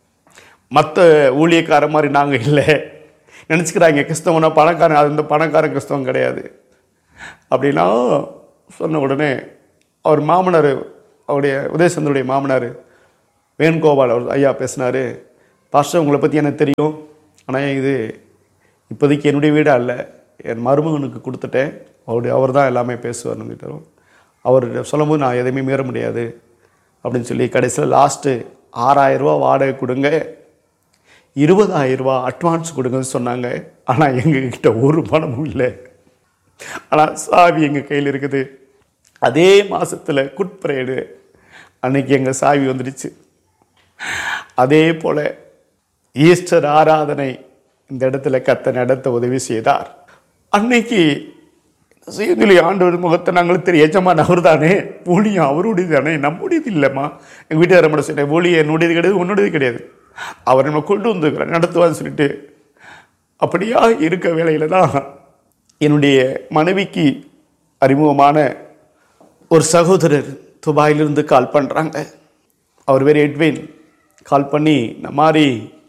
மற்ற ஊழியக்கார மாதிரி நாங்கள் இல்லை, நினச்சிக்கிறாங்க கிறிஸ்தவனா பணக்காரன், அது இந்த பணக்காரன் கிறிஸ்தவம் கிடையாது அப்படின்னா சொன்ன உடனே அவர் மாமனார், அவருடைய உதயசந்தருடைய மாமனார் வேணுகோபால் அவர் ஐயா பேசினார். பாஸ்டர், உங்களை பற்றி எனக்கு தெரியும், ஆனால் இது இப்போதைக்கு என்னுடைய வீடு அல்ல, என் மருமகனுக்கு கொடுத்துட்டேன், அவர் தான் எல்லாமே பேசுவார்னு தரும். அவர் சொல்லும்போது நான் எதையுமே மீற முடியாது அப்படின்னு சொல்லி கடைசியில் லாஸ்ட்டு 6000 ரூபா வாடகை கொடுங்க, 20,000 ரூபா அட்வான்ஸ் கொடுங்கன்னு சொன்னாங்க. ஆனால் எங்ககிட்ட ஒரு பணமும் இல்லை, ஆனால் சாவி எங்கள் கையில் இருக்குது. அதே மாதத்தில் குட் ஃப்ரைடே அன்னைக்கு எங்கள் சாவி வந்துடுச்சு. அதே போல் ஈஸ்டர் ஆராதனை இந்த இடத்துல கர்த்தர் நடத்த உதவி செய்தார். அன்னைக்கு செய்தி ஆண்டவர் முகத்தை நாங்கள் தெரிய எஜமான அவர் தானே, ஊழியம் அவருடையது தானே, நம்முடையது இல்லைம்மா. எங்கள் வீட்டுக்கார மட்டும் சொன்னேன், ஊழியம் என்னுடையது கிடையாது, உன்னுடையது கிடையாது, அவர் நம்ம கொண்டு வந்து நடத்துவான்னு சொல்லிட்டு. அப்படியா இருக்க வேளையில் தான் என்னுடைய மனைவிக்கு அறிமுகமான ஒரு சகோதரர் துபாயிலிருந்து கால் பண்ணுறாங்க. அவர் வேறு எட்வின். கால் பண்ணி இந்த மாதிரி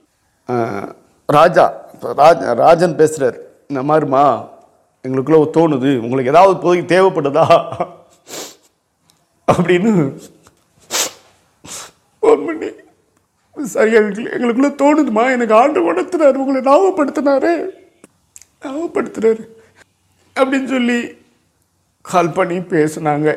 ராஜன் பேசுகிறார், இந்த மாதிரிம்மா எங்களுக்குள்ள தோணுது, உங்களுக்கு ஏதாவது போய் தேவைப்படுதா அப்படின்னு ஃபோன் பண்ணி, சரியா எங்களுக்குள்ள தோணுதுமா, எனக்கு ஆண்டு உணர்த்தினார், உங்களை ஞாபகப்படுத்தினாரு அப்படின்னு சொல்லி கால் பண்ணி பேசுனாங்க.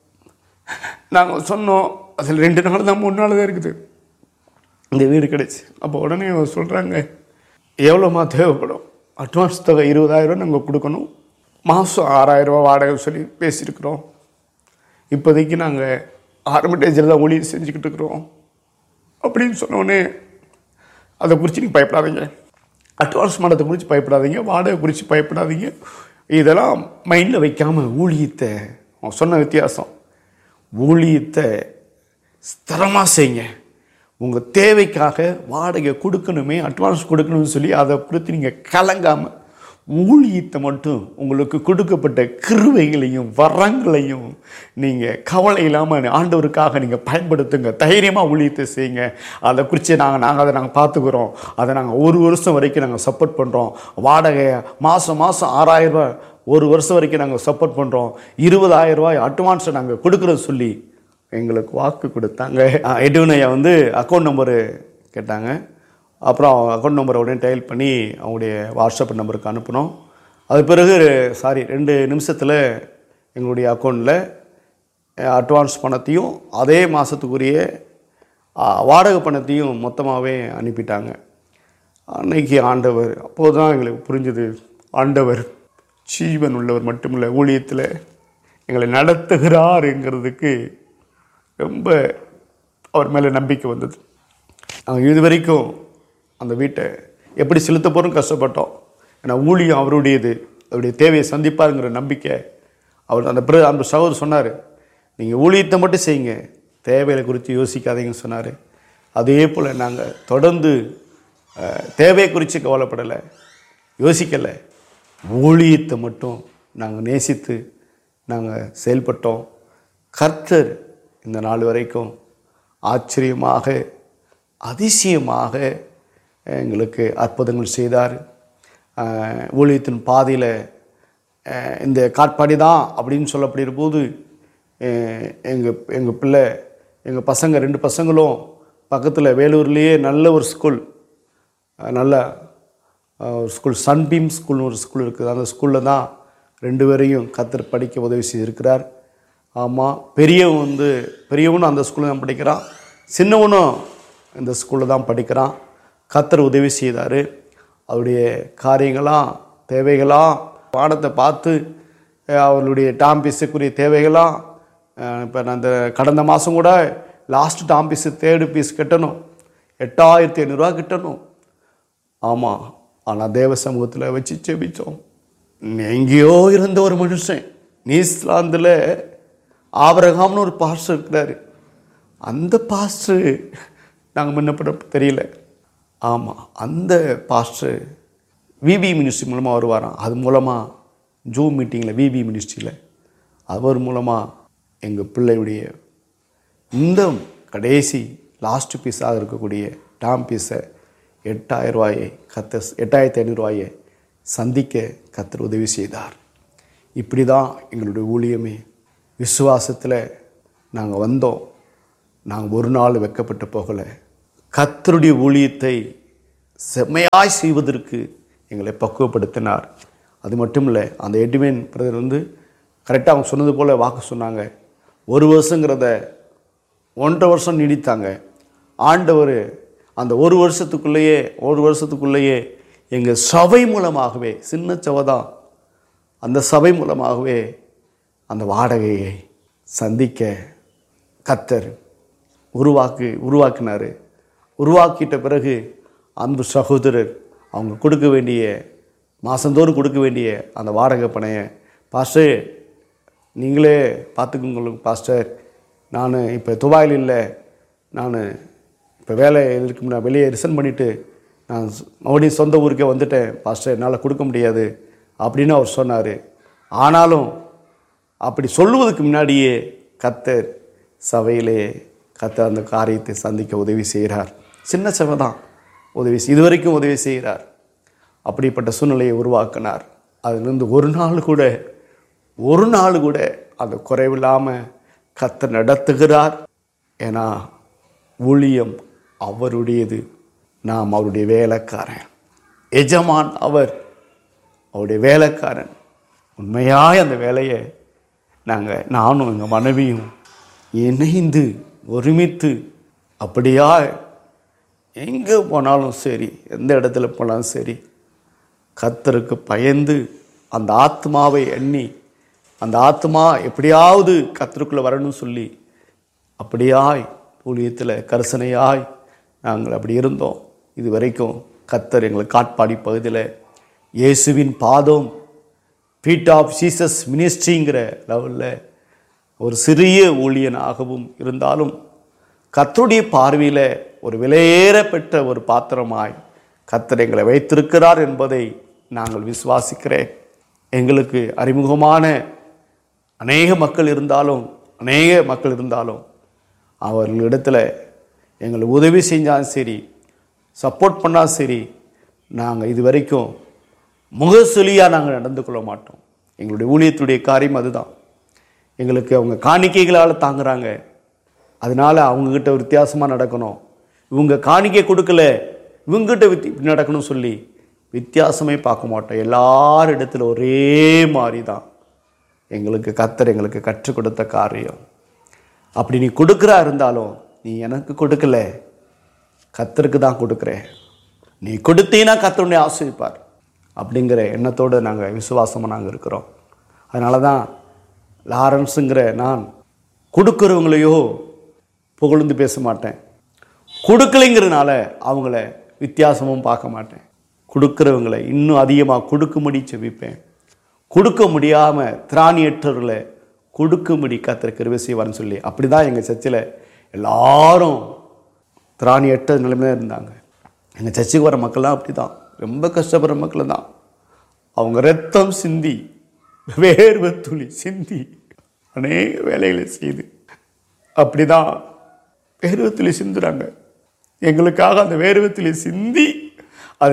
நாங்கள் சொன்னோம், அதில் 2 நாள் தான் 3 நாள் தான் இருக்குது இந்த வீடு கிடைச்சி. அப்போ உடனே சொல்கிறாங்க, எவ்வளோமா தேவைப்படும், அட்வான்ஸ் தொகை 20,000 நாங்கள் கொடுக்கணும், மாதம் 6,000 ரூபா வாடகை சொல்லி பேசியிருக்கிறோம், இப்போதைக்கு நாங்கள் ஆர்மிட்டேஜில் தான் ஊழியம் செஞ்சுக்கிட்டு இருக்கிறோம் அப்படின்னு சொன்னோடனே, அதை குறித்து நீங்கள் பயப்படாதீங்க, அட்வான்ஸ் மனத்தை குறித்து பயப்படாதீங்க, வாடகை குறித்து பயப்படாதீங்க, இதெல்லாம் மைண்டில் வைக்காமல் ஊழியத்தை, சொன்ன வித்தியாசம், ஊழியத்தை ஸ்திரமாக செய்யுங்க. உங்கள் தேவைக்காக வாடகை கொடுக்கணுமே, அட்வான்ஸ் கொடுக்கணும்னு சொல்லி அதை குறித்து நீங்கள் கலங்காமல் ஊழியத்தை மட்டும், உங்களுக்கு கொடுக்கப்பட்ட கிருபைகளையும் வரங்களையும் நீங்கள் கவலை இல்லாமல் ஆண்டவருக்காக நீங்கள் பயன்படுத்துங்க. தைரியமாக ஊழியத்தை செய்யுங்க. அதை குறித்து நாங்கள் பார்த்துக்குறோம், அதை நாங்கள் 1 வருஷம் வரைக்கும் நாங்கள் சப்போர்ட் பண்ணுறோம், வாடகையை மாதம் 6,000 ரூபா 1 வருஷம் வரைக்கும் நாங்கள் சப்போர்ட் பண்ணுறோம், 20,000 ரூபாய் அட்வான்ஸை நாங்கள் கொடுக்குறோன்னு சொல்லி எங்களுக்கு வாக்கு கொடுத்தாங்க. எட்வினையா அக்கௌண்ட் நம்பரு கேட்டாங்க. அப்புறம் அக்கௌண்ட் நம்பரை உடனே டயல் பண்ணி அவங்களுடைய வாட்ஸ்அப் நம்பருக்கு அனுப்பினோம். அது பிறகு 2 நிமிஷத்தில் எங்களுடைய அக்கௌண்ட்டில் அட்வான்ஸ் பணத்தையும் அதே மாதத்துக்குரிய வாடகை பணத்தையும் மொத்தமாகவே அனுப்பிட்டாங்க. அன்னைக்கு ஆண்டவர், அப்போது தான் எங்களுக்கு புரிஞ்சுது, ஆண்டவர் ஜீவன் உள்ளவர் மட்டுமில்லை, ஊழியத்தில் எங்களை நடத்துகிறாருங்கிறதுக்கு ரொம்ப அவர் மேலே நம்பிக்கை வந்தது. நாங்கள் இது வரைக்கும் அந்த வீட்டை எப்படி செலுத்த போகிறோம் கஷ்டப்பட்டோம். ஏன்னா ஊழியம் அவருடையது, அவருடைய தேவையை சந்திப்பாருங்கிற நம்பிக்கை அவர் அந்த சகோதரர் சொன்னார், நீங்கள் ஊழியத்தை மட்டும் செய்யுங்க, தேவைகளை குறித்து யோசிக்காதீங்கன்னு சொன்னார். அதே போல் நாங்கள் தொடர்ந்து தேவையை குறித்து கவலைப்படலை, யோசிக்கலை, ஊழியத்தை மட்டும் நாங்கள் நேசித்து நாங்கள் செயல்பட்டோம். கர்த்தர் இந்த நாள் வரைக்கும் ஆச்சரியமாக அதிசயமாக எங்களுக்கு அற்புதங்கள் செய்தார். ஊழியத்தின் பாதையில் இந்த காட்பாடி தான் அப்படின்னு சொல்லப்படுகிற போது எங்கள் பிள்ளை, எங்கள் பசங்க 2 பசங்களும் பக்கத்தில் வேலூர்லேயே நல்ல ஒரு ஸ்கூல், நல்ல ஒரு ஸ்கூல், சன்பீம் ஸ்கூல்னு ஒரு ஸ்கூல் இருக்குது, அந்த ஸ்கூலில் தான் 2 பேரையும் கர்த்தர் படிக்க உதவி செய்திருக்கிறார். ஆமாம், பெரியவனும் அந்த ஸ்கூலில் தான் படிக்கிறான், சின்னவனும் இந்த ஸ்கூலில் தான் படிக்கிறான். கர்த்தர் உதவி செய்தார். அவருடைய காரியங்களாம் தேவைகளாம் பாடத்தை பார்த்து அவர்களுடைய டாம் பீஸுக்குரிய தேவைகளாம், இப்போ நான் அந்த கடந்த மாதம் கூட last Tom piece 3rd piece கட்டணும், 8,500 ரூபா கட்டணும். ஆமாம், ஆனால் தேவ சமூகத்தில் வச்சு செபிச்சோம். எங்கேயோ இருந்த ஒரு மனுஷன், நியூசிலாந்தில் ஆபிரகாம்னு ஒரு பாஸ்டர் இருக்கிறாரு, அந்த பாஸ்டர் நாங்கள் முன்னப்பட தெரியல. ஆமாம், அந்த பாஸ்டர் விபி மினிஸ்ட்ரி மூலமாக வருவாராம். அது மூலமாக ஜூம் மீட்டிங்கில் விபி மினிஸ்ட்ரியில் அவர் மூலமாக எங்கள் பிள்ளையுடைய இந்த கடைசி லாஸ்ட் பீஸாக இருக்கக்கூடிய டாம் பீஸை 8,000 ரூபாயை 8,500 ரூபாயை சந்திக்க கர்த்தர் உதவி செய்தார். இப்படி தான் எங்களுடைய ஊழியமே விசுவாசத்தில் நாங்கள் வந்தோம். நாங்கள் ஒரு நாள் வெட்கப்பட்டு போகலை. கர்த்தருடைய ஊழியத்தை செம்மையாய் செய்வதற்கு எங்களை பக்குவப்படுத்தினார். அது மட்டும் இல்லை, அந்த எட்வின் பிரதர் கரெக்டாக அவங்க சொன்னது போல் வாக்கு சொன்னாங்க. 1 வருஷங்கிறத 1.5 வருஷம் நீடித்தாங்க. ஆண்டவர் அந்த 1 வருஷத்துக்குள்ளேயே எங்கள் சபை மூலமாகவே, சின்ன சபை தான், அந்த சபை மூலமாகவே அந்த வாடகையை சந்திக்க கர்த்தர் உருவாக்கினார். உருவாக்கிட்ட பிறகு அன்பு சகோதரர் அவங்க கொடுக்க வேண்டிய, மாதந்தோறும் கொடுக்க வேண்டிய அந்த வாடகை பணையை, பாஸ்டர் நீங்களே பார்த்துக்கோங்க பாஸ்டர், நான் இப்போ துபாயில் இல்லை, நான் இப்போ வேலை இருக்கு, நான் வெளியே ரிசைன் பண்ணிவிட்டு நான் மறுபடியும் சொந்த ஊருக்கே வந்துட்டேன் பாஸ்டர், என்னால் கொடுக்க முடியாது அப்படின்னு அவர் சொன்னார். ஆனாலும் அப்படி சொல்லுவதற்கு முன்னாடியே கர்த்தர் சபையிலே கர்த்தர் அந்த காரியத்தை சந்திக்க உதவி செய்கிறார். சின்ன சபை தான், இதுவரைக்கும் உதவி செய்கிறார். அப்படிப்பட்ட சூழ்நிலையை உருவாக்கினார். அதிலிருந்து ஒரு நாள் கூட அந்த குறைவில்லாமல் கர்த்தர் நடத்துகிறார். ஏன்னா ஊழியம் அவருடையது, நாம் அவருடைய வேலைக்காரன். எஜமான் அவருடைய வேலைக்காரன். உண்மையாய் அந்த வேலையை நானும் எங்கள் மனைவியும் இணைந்து ஒருமித்து அப்படியா எங்கே போனாலும் சரி, எந்த இடத்துல போனாலும் சரி, கர்த்தருக்கு பயந்து அந்த ஆத்மாவை எண்ணி, அந்த ஆத்மா எப்படியாவது கர்த்தருக்குள்ளே வரணும்னு சொல்லி அப்படியாய் ஊழியத்தில் கரிசனையாய் நாங்கள் அப்படி இருந்தோம். இது வரைக்கும் கர்த்தர் எங்களுக்கு காட்பாடி பகுதியில் இயேசுவின் பாதம், ஃபீட் ஆஃப் ஜீசஸ் மினிஸ்ட்ரிங்கிற லெவலில் ஒரு சிறிய ஊழியனாகவும் இருந்தாலும் கர்த்தருடைய பார்வையில் ஒரு விலையேறப்பெற்ற ஒரு பாத்திரமாய் கர்த்தர் எங்களை வைத்திருக்கிறார் என்பதை நாங்கள் விசுவாசிக்கிறேன். எங்களுக்கு அறிமுகமான அநேக மக்கள் இருந்தாலும் அவர்களிடத்தில் எங்களுக்கு உதவி செஞ்சாலும் சரி, சப்போர்ட் பண்ணாலும் சரி, நாங்கள் இது வரைக்கும் முகசொலியாக நாங்கள் நடந்து கொள்ள மாட்டோம். எங்களுடைய ஊழியத்துடைய காரியம் அதுதான். எங்களுக்கு அவங்க காணிக்கைகளால் தாங்குறாங்க, அதனால் அவங்கக்கிட்ட வித்தியாசமாக நடக்கணும், இவங்க காணிக்கை கொடுக்கல இவங்ககிட்ட நடக்கணும்னு சொல்லி வித்தியாசமே பார்க்க மாட்டோம். எல்லாரிடத்துல ஒரே மாதிரி தான் எங்களுக்கு கர்த்தர் எங்களுக்கு கற்றுக் கொடுத்த காரியம். அப்படி நீ கொடுக்குறா இருந்தாலும், நீ எனக்கு கொடுக்கல, கர்த்தருக்கு தான் கொடுக்குற, நீ கொடுத்தீங்கன்னா கர்த்தர் உன்னை ஆசீர்வதிப்பார் அப்படிங்கிற எண்ணத்தோடு நாங்கள் விசுவாசமாக நாங்கள் இருக்கிறோம். அதனால தான் லாரன்ஸுங்கிற நான் கொடுக்குறவங்களையோ புகழ்ந்து பேச மாட்டேன், கொடுக்கலைங்கிறதுனால அவங்கள வித்தியாசமும் பார்க்க மாட்டேன். கொடுக்குறவங்களை இன்னும் அதிகமாக கொடுக்கும்படி செபிப்பேன். கொடுக்க முடியாமல் திராணியற்றவர்களை கொடுக்கும்படி கர்த்தர் கிருபை செய்வார்னு சொல்லி அப்படி தான் எங்கள் சர்ச்சில் எல்லாரும் திராணியற்ற நிலைமையாக இருந்தாங்க. எங்கள் சர்ச்சுக்கு வர மக்கள்லாம் அப்படி தான், ரொம்ப கஷ்டப்படுற மக்கள் தான். அவங்க ரத்தம் சிந்தி, வேர்வை துளி சிந்தி அநேக வேலைகளை செய்து அப்படி தான் வேர்வை துளி சிந்துறாங்க. எங்களுக்காக அந்த வேர்வை துளி சிந்தி அது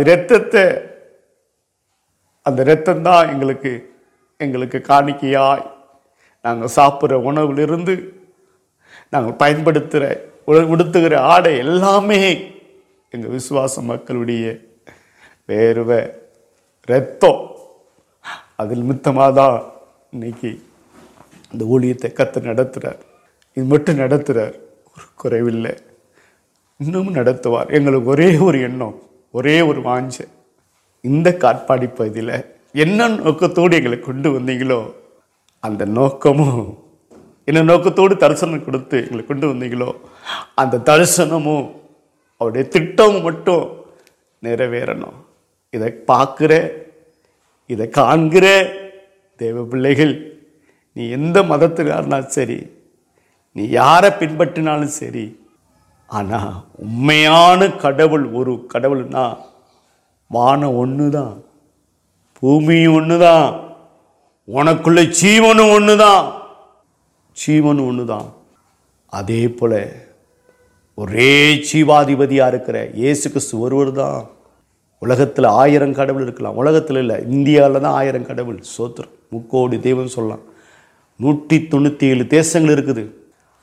அந்த ரத்தம்தான் எங்களுக்கு காணிக்கையாய் நாங்கள் சாப்பிட்ற உணவிலிருந்து நாங்கள் பயன்படுத்துகிற உடுத்துகிற ஆடை எல்லாமே எங்கள் விசுவாச மக்களுடைய வேர்வை ரத்தம். அதில் மித்தமாக தான் இன்னைக்கு இந்த ஊழியத்தை கர்த்தர் நடத்துகிறார். இது மட்டும் நடத்துகிறார், ஒரு குறைவில்லை, இன்னமும் நடத்துவார். எங்களுக்கு ஒரே ஒரு எண்ணம், ஒரே ஒரு வாஞ்சை, இந்த காட்பாடி பகுதியில் என்ன நோக்கத்தோடு எங்களை கொண்டு வந்தீங்களோ அந்த நோக்கமும், என்ன நோக்கத்தோடு தரிசனம் கொடுத்து எங்களை கொண்டு வந்தீங்களோ அந்த தரிசனமும் அவருடைய திட்டமும் மட்டும் நிறைவேறணும். இதை பார்க்குற, இதை காண்கிற தேவ பிள்ளைகள், நீ எந்த மதத்தினாலும் சரி, நீ யாரை பின்பற்றினாலும் சரி, ஆனால் உண்மையான கடவுள் ஒரு கடவுள்னா வானம் ஒன்று தான், பூமி ஒன்று தான், உனக்குள்ள ஜீவனும் ஒன்று தான், ஜீவனும் ஒன்று தான். அதே போல் ஒரே ஜீவாதிபதியாக இருக்கிற இயேசு கிறிஸ்து ஒருவர் தான். உலகத்தில் 1000 கடவுள் இருக்கலாம், உலகத்தில் இல்லை, இந்தியாவில் தான் 1000 கடவுள். சோத்திரம், 3 கோடி தெய்வம் சொல்லலாம். 197 தேசங்கள் இருக்குது.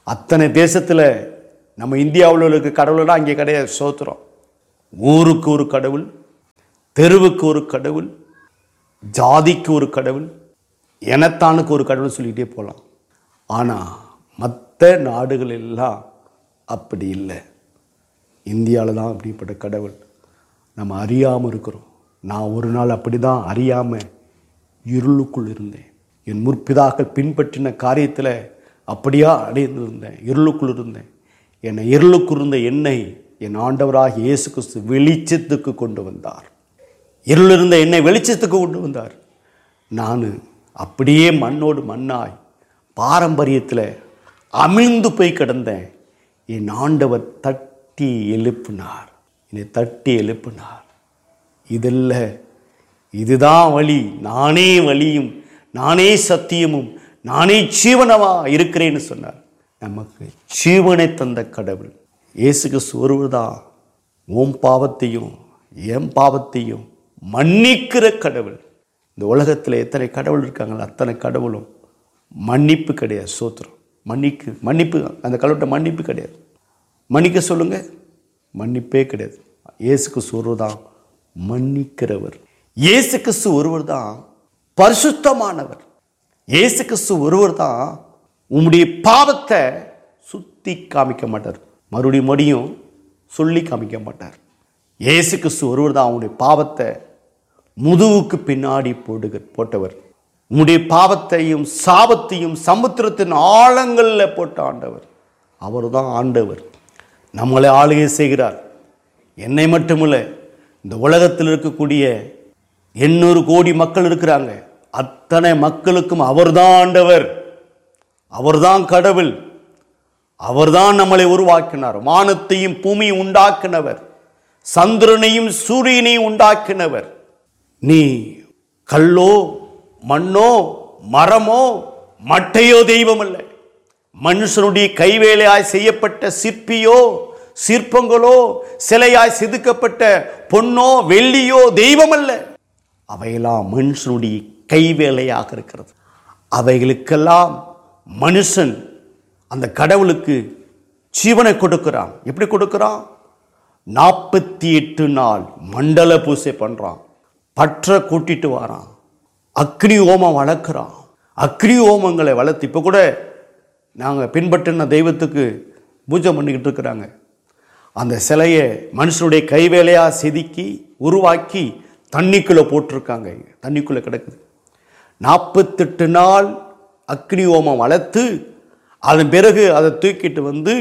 அத்தனை தேசத்தில் நம்ம இந்தியாவில் இருக்க கடவுளெல்லாம் அங்கே கிடையாது. சோத்திரம். ஊருக்கு ஒரு கடவுள், தெருவுக்கு ஒரு கடவுள், ஜாதிக்கு ஒரு கடவுள், இனத்தானுக்கு ஒரு கடவுள் சொல்லிகிட்டே போகலாம். ஆனால் மற்ற நாடுகள் எல்லாம் அப்படி இல்லை. இந்தியாவில் தான் அப்படிப்பட்ட கடவுள். நம்ம அறியாமல் இருக்கிறோம். நான் ஒரு நாள் அப்படி தான் அறியாமல் இருளுக்குள் இருந்தேன். என் முற்பிதாக்கள் பின்பற்றின காரியத்தில் அப்படியா அடைந்திருந்தேன், இருளுக்குள் இருந்தேன். என்னை இருளுக்குள் இருந்த என்னை என் ஆண்டவராக இயேசு கிறிஸ்து வெளிச்சத்துக்கு கொண்டு வந்தார். இருள் இருந்த என்னை வெளிச்சத்துக்கு கொண்டு வந்தார். நான் அப்படியே மண்ணோடு மண்ணாய் பாரம்பரியத்தில் அமிழ்ந்து போய் கிடந்தேன். என் ஆண்டவர் தட்டி எழுப்பினார், என்னை தட்டி எழுப்பினார். இதில்ல, இதுதான் வழி, நானே வழியும் நானே சத்தியமும் நானே ஜீவனமா இருக்கிறேன்னு சொன்னார். நமக்கு ஜீவனை தந்த கடவுள் இயேசு கிறிஸ்து ஒருவர் தான். உன் பாவத்தையும் என் பாவத்தையும் மன்னிக்கிற கடவுள். இந்த உலகத்தில் எத்தனை கடவுள் இருக்காங்களோ அத்தனை கடவுளும் மன்னிப்பு கிடையாது. சோத்திரம். மன்னிப்பு அந்த கடவுள்கிட்ட மன்னிப்பு கிடையாது. மன்னிக்க சொல்லுங்க, மன்னிப்பே கிடையாது. இயேசு கிறிஸ்து ஒருவர் தான் மன்னிக்கிறவர். இயேசு கிறிஸ்து ஒருவர் தான் பரிசுத்தமானவர். இயேசு கிறிஸ்து ஒருவர் தான் உம்முடைய பாவத்தை சுத்தி காமிக்க மாட்டார், மறுபடியும் சொல்லி காமிக்க மாட்டார். இயேசு கிறிஸ்து ஒருவர் தான் உன்னுடைய பாவத்தை முதுகுக்கு பின்னாடி போட்டவர். உன்னுடைய பாவத்தையும் சாபத்தையும் சமுத்திரத்தின் ஆழங்களில் போட்ட ஆண்டவர். அவர் தான் ஆண்டவர். நம்மளை ஆளுகை செய்கிறார். என்னை மட்டுமில்லை, இந்த உலகத்தில் இருக்கக்கூடிய 800 கோடி மக்கள் இருக்கிறாங்க. அத்தனை மக்களுக்கும் அவர்தான் ஆண்டவர், அவர்தான் கடவுள். அவர்தான் நம்மளை உருவாக்கினார். வானத்தையும் பூமியை உண்டாக்கினவர், சந்திரனையும் சூரியனையும் உண்டாக்கினவர். நீ கல்லோ மண்ணோ மரமோ மட்டையோ தெய்வம் அல்ல. மனுஷனுடைய கைவேலையாய் செய்யப்பட்ட சிற்பியோ சிற்பங்களோ சிலையாய் செதுக்கப்பட்ட பொன்னோ வெள்ளியோ தெய்வம் அல்ல. அவையெல்லாம் மனுஷனுடைய கைவேலையாக இருக்கிறது. அவைகளுக்கெல்லாம் மனுஷன் அந்த கடவுளுக்கு ஜீவனை கொடுக்கிறான். எப்படி கொடுக்கிறான்? 48 நாள் மண்டல பூசை பண்றான், பற்ற கூட்டிட்டு வரான், அக்னி ஹோமம் வளர்க்குறான். அக்னி ஹோமங்களை வளர்த்து இப்போ கூட நாங்கள் பின்பற்றின தெய்வத்துக்கு பூஜை பண்ணிக்கிட்டு இருக்கிறாங்க. அந்த சிலையை மனுஷனுடைய கைவேலையாக செதுக்கி உருவாக்கி தண்ணிக்குள்ளே போட்டிருக்காங்க. தண்ணிக்குள்ளே கிடக்குது. 48 நாள் அக்னி ஹோமம் வளர்த்து அதன் பிறகு அதை தூக்கிட்டு வந்து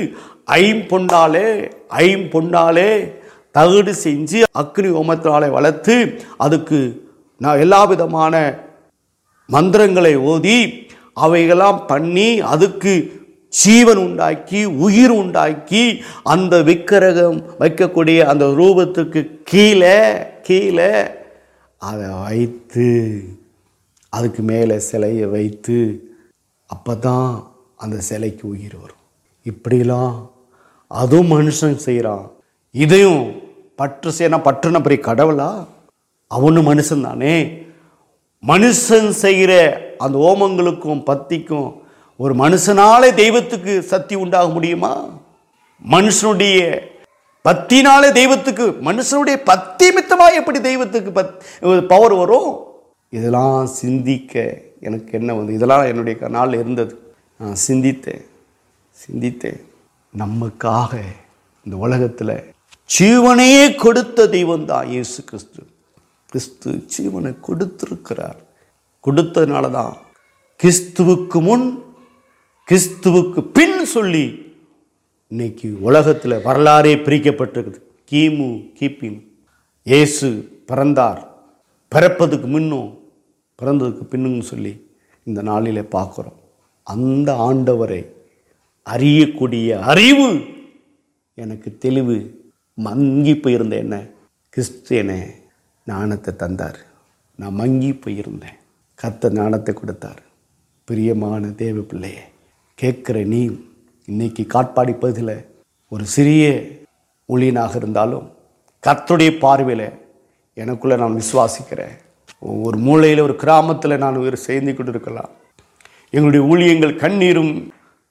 ஐம்பொன்னாலே தகுடு செஞ்சு அக்னி ஹோமத்தினாலே வளர்த்து அதுக்கு நான் எல்லா விதமான மந்திரங்களை ஓதி அவைகளாம் பண்ணி அதுக்கு ஜீவன் உண்டாக்கி உயிர் உண்டாக்கி அந்த விக்கிரகம் வைக்கக்கூடிய அந்த ரூபத்துக்கு கீழே அதை வைத்து அதுக்கு மேலே சிலையை வைத்து அப்போ தான் அந்த சிலைக்கு உயிர் வரும். இப்படிலாம் அதுவும் மனுஷன் செய்கிறான். இதையும் பற்றுன பெரிய கடவுளா? அவனும் மனுஷன் தானே. மனுஷன் செய்கிற அந்த ஓமங்களுக்கும் பத்திக்கும் ஒரு மனுஷனாலே தெய்வத்துக்கு சக்தி உண்டாக முடியுமா? மனுஷனுடைய பத்தினாலே தெய்வத்துக்கு, மனுஷனுடைய பத்தி மித்தமாக எப்படி தெய்வத்துக்கு பவர் வரும்? இதெல்லாம் சிந்திக்க எனக்கு என்ன வந்து, இதெல்லாம் என்னுடைய நாள் இருந்தது. நான் சிந்தித்தேன். நமக்காக இந்த உலகத்தில் ஜீவனையே கொடுத்த தெய்வம் தான் இயேசு கிறிஸ்து ஜீவனை கொடுத்திருக்கிறார். கொடுத்ததுனால தான் கிறிஸ்துவுக்கு முன் கிறிஸ்துவுக்கு பின் சொல்லி இன்னைக்கு உலகத்தில் வரலாறே பிரிக்கப்பட்டிருக்குது. கிமு கிபி இயேசு பிறந்தார், பிறப்பதுக்கு முன்னும் பிறந்ததுக்கு பின்னும் சொல்லி இந்த நாளில் பார்க்குறோம். அந்த ஆண்டவரை அறியக்கூடிய அறிவு எனக்கு தெளிவு மங்கி போயிருந்த என்ன கிறிஸ்து என ஞானத்தை தந்தார். நான் மங்கி போயிருந்தேன், கர்த்தர் ஞானத்தை கொடுத்தார். பிரியமான தேவ பிள்ளையே, கேட்குற நீ இன்னைக்கு காட்பாடி பகுதியில் ஒரு சிறிய ஊழியனாக இருந்தாலும் கர்த்தருடைய பார்வையில் எனக்குள்ளே நான் விசுவாசிக்கிறேன். ஒரு மூலையில் ஒரு கிராமத்தில் நான் ஒரு செய்தி கொண்டு இருக்கலாம். எங்களுடைய ஊழியங்கள் கண்ணீரும்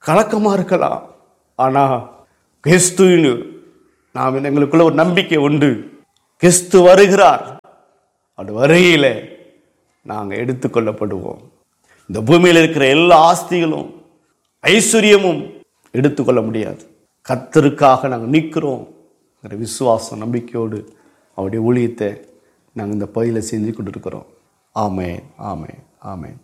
கலக்கமாக இருக்கலாம். ஆனால் கிறிஸ்துவின் நாம் எங்களுக்குள்ள ஒரு நம்பிக்கை உண்டு. கிறிஸ்து வருகிறார். அது வரையில நாங்கள் எடுத்துக்கொள்ளப்படுவோம். இந்த பூமியில் இருக்கிற எல்லா ஆஸ்திகளும் ஐஸ்வர்யமும் எடுத்துக்கொள்ள முடியாது. கர்த்தருக்காக நாங்கள் நிற்கிறோம் விசுவாசம் நம்பிக்கையோடு அவருடைய ஊழியத்தை நாங்கள் இந்த பகுதியில் செஞ்சு கொண்டிருக்கிறோம். ஆமென், ஆமென், ஆமென்.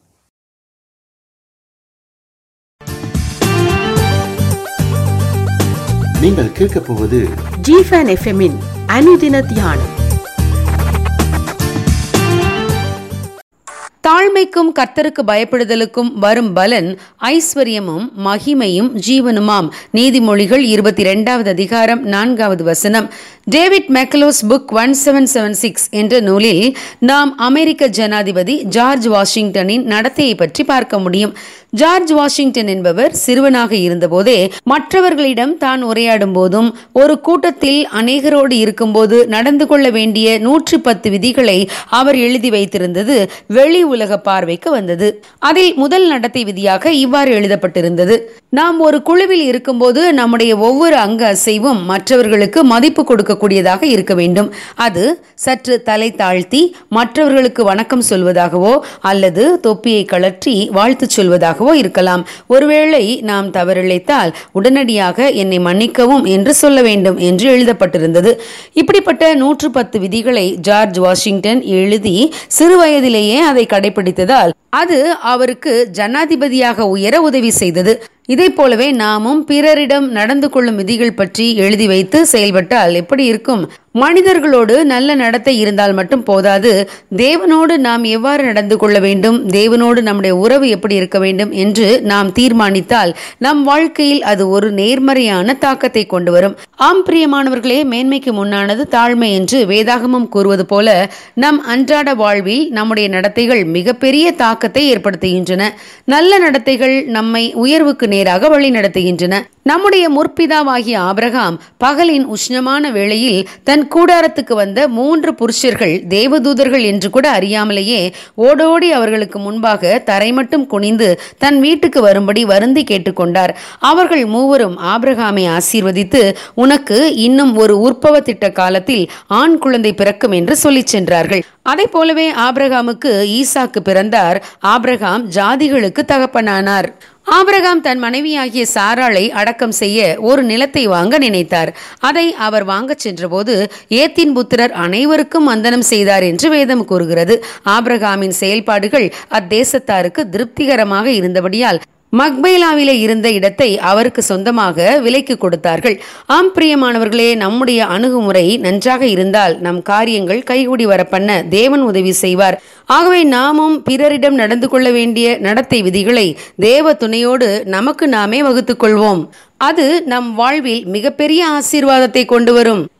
நீங்கள் கேட்கப் போவது ஜிஃபன் எஃப்எம்மின் அனுதின தியானம். தாழ்மைக்கும் கர்த்தருக்கு பயப்படுதலுக்கும் வரும் பலன் ஐஸ்வர்யமும் மகிமையும் ஜீவனுமாம். நீதிமொழிகள் 22வது அதிகாரம் 4வது வசனம். டேவிட் மெக்கலோஸ் புக் 1776 என்ற நூலில் நாம் அமெரிக்க ஜனாதிபதி ஜார்ஜ் வாஷிங்டனின் நடத்தையை பற்றி பார்க்க முடியும். ஜார்ஜ் வாஷிங்டன் என்பவர் சிறுவனாக இருந்தபோதே மற்றவர்களிடம் தான் உரையாடும் போதும் ஒரு கூட்டத்தில் அநேகரோடு இருக்கும்போது நடந்து கொள்ள வேண்டிய 110 விதிகளை அவர் எழுதி வைத்திருந்தது வெளி உலக பார்வைக்கு வந்தது. அதில் முதல் நடத்தை விதியாக இவ்வாறு எழுதப்பட்டிருந்தது: நாம் ஒரு குழுவில் இருக்கும்போது நம்முடைய ஒவ்வொரு அங்க அசைவும் மற்றவர்களுக்கு மதிப்பு கொடுக்கக்கூடியதாக இருக்க வேண்டும். அது சற்று தலை தாழ்த்தி மற்றவர்களுக்கு வணக்கம் சொல்வதாகவோ அல்லது தொப்பியை கழற்றி வாழ்த்து சொல்வதாகவோ இருக்கலாம். ஒருவேளை நாம் தவறிழைத்தால் உடனடியாக என்னை மன்னிக்கவும் என்று சொல்ல வேண்டும் என்று எழுதப்பட்டிருந்தது. இப்படிப்பட்ட 110 விதிகளை ஜார்ஜ் வாஷிங்டன் எழுதி சிறு வயதிலேயே அதை கடைபிடித்ததால் அது அவருக்கு ஜனாதிபதியாக உயர உதவி செய்தது. இதை போலவே நாமும் பிறரிடம் நடந்து கொள்ளும் விதிகள் பற்றி எழுதி வைத்து செயல்பட்டால் எப்படி இருக்கும்? மனிதர்களோடு நல்ல நடத்தை இருந்தால் மட்டும் போதாது, தேவனோடு நாம் எவ்வாறு நடந்து கொள்ள வேண்டும், தேவனோடு நம்முடைய உறவு எப்படி இருக்க வேண்டும் என்று நாம் தீர்மானித்தால் நம் வாழ்க்கையில் அது ஒரு நேர்மறையான தாக்கத்தை கொண்டு வரும். ஆம் பிரியமானவர்களே, மேன்மைக்கு முன்னானது தாழ்மை என்று வேதாகமம் கூறுவது போல நம் அன்றாட வாழ்வில் நம்முடைய நடத்தைகள் மிகப்பெரிய தாக்கத்தை ஏற்படுத்துகின்றன. நல்ல நடத்தைகள் நம்மை உயர்வுக்கு நேராக வழி நடத்துகின்றன. நம்முடைய முற்பிதாவாகிய ஆபிரகாம் பகலின் உஷ்ணமான வேளையில் தன் கூடாரத்துக்கு வந்த 3 புருஷர்கள் தேவதூதர்கள் என்று கூட அறியாமலேயே ஓடோடி அவர்களுக்கு முன்பாக தரை மட்டும் குனிந்து தன் வீட்டுக்கு வரும்படி வருந்தி கேட்டுக்கொண்டார். அவர்கள் மூவரும் ஆபிரகாமை ஆசீர்வதித்து, உனக்கு இன்னும் ஒரு உற்பவ திட்ட காலத்தில் ஆண் குழந்தை பிறக்கும் என்று சொல்லி சென்றார்கள். அதை போலவே ஆபிரகாமுக்கு ஈசாக்கு பிறந்தார். ஆபிரகாம் ஜாதிகளுக்கு தகப்பனானார். ஆபிரகாம் தன் மனைவியாகிய சாராளை அடக்கம் செய்ய ஒரு நிலத்தை வாங்க நினைத்தார். அதை அவர் வாங்க சென்றபோது ஏத்தின் புத்திரர் அனைவருக்கும் வந்தனம் செய்தார் என்று வேதம் கூறுகிறது. ஆபிரகாமின் செயல்பாடுகள் அத்தேசத்தாருக்கு திருப்திகரமாக இருந்தபடியால் மக்பேலாவிலே இருந்த இடத்தை அவருக்கு சொந்தமாக விலைக்கு கொடுத்தார்கள். ஆம் பிரியமானவர்களே, நம்முடைய அணுகுமுறை நன்றாக இருந்தால் நம் காரியங்கள் கைகூடி வர பண்ண தேவன் உதவி செய்வார். ஆகவே நாமும் பிறரிடம் நடந்து கொள்ள வேண்டிய நடத்தை விதிகளை தேவ துணையோடு நமக்கு நாமே வகுத்துக் கொள்வோம். அது நம் வாழ்வில் மிகப்பெரிய ஆசீர்வாதத்தை கொண்டு வரும்.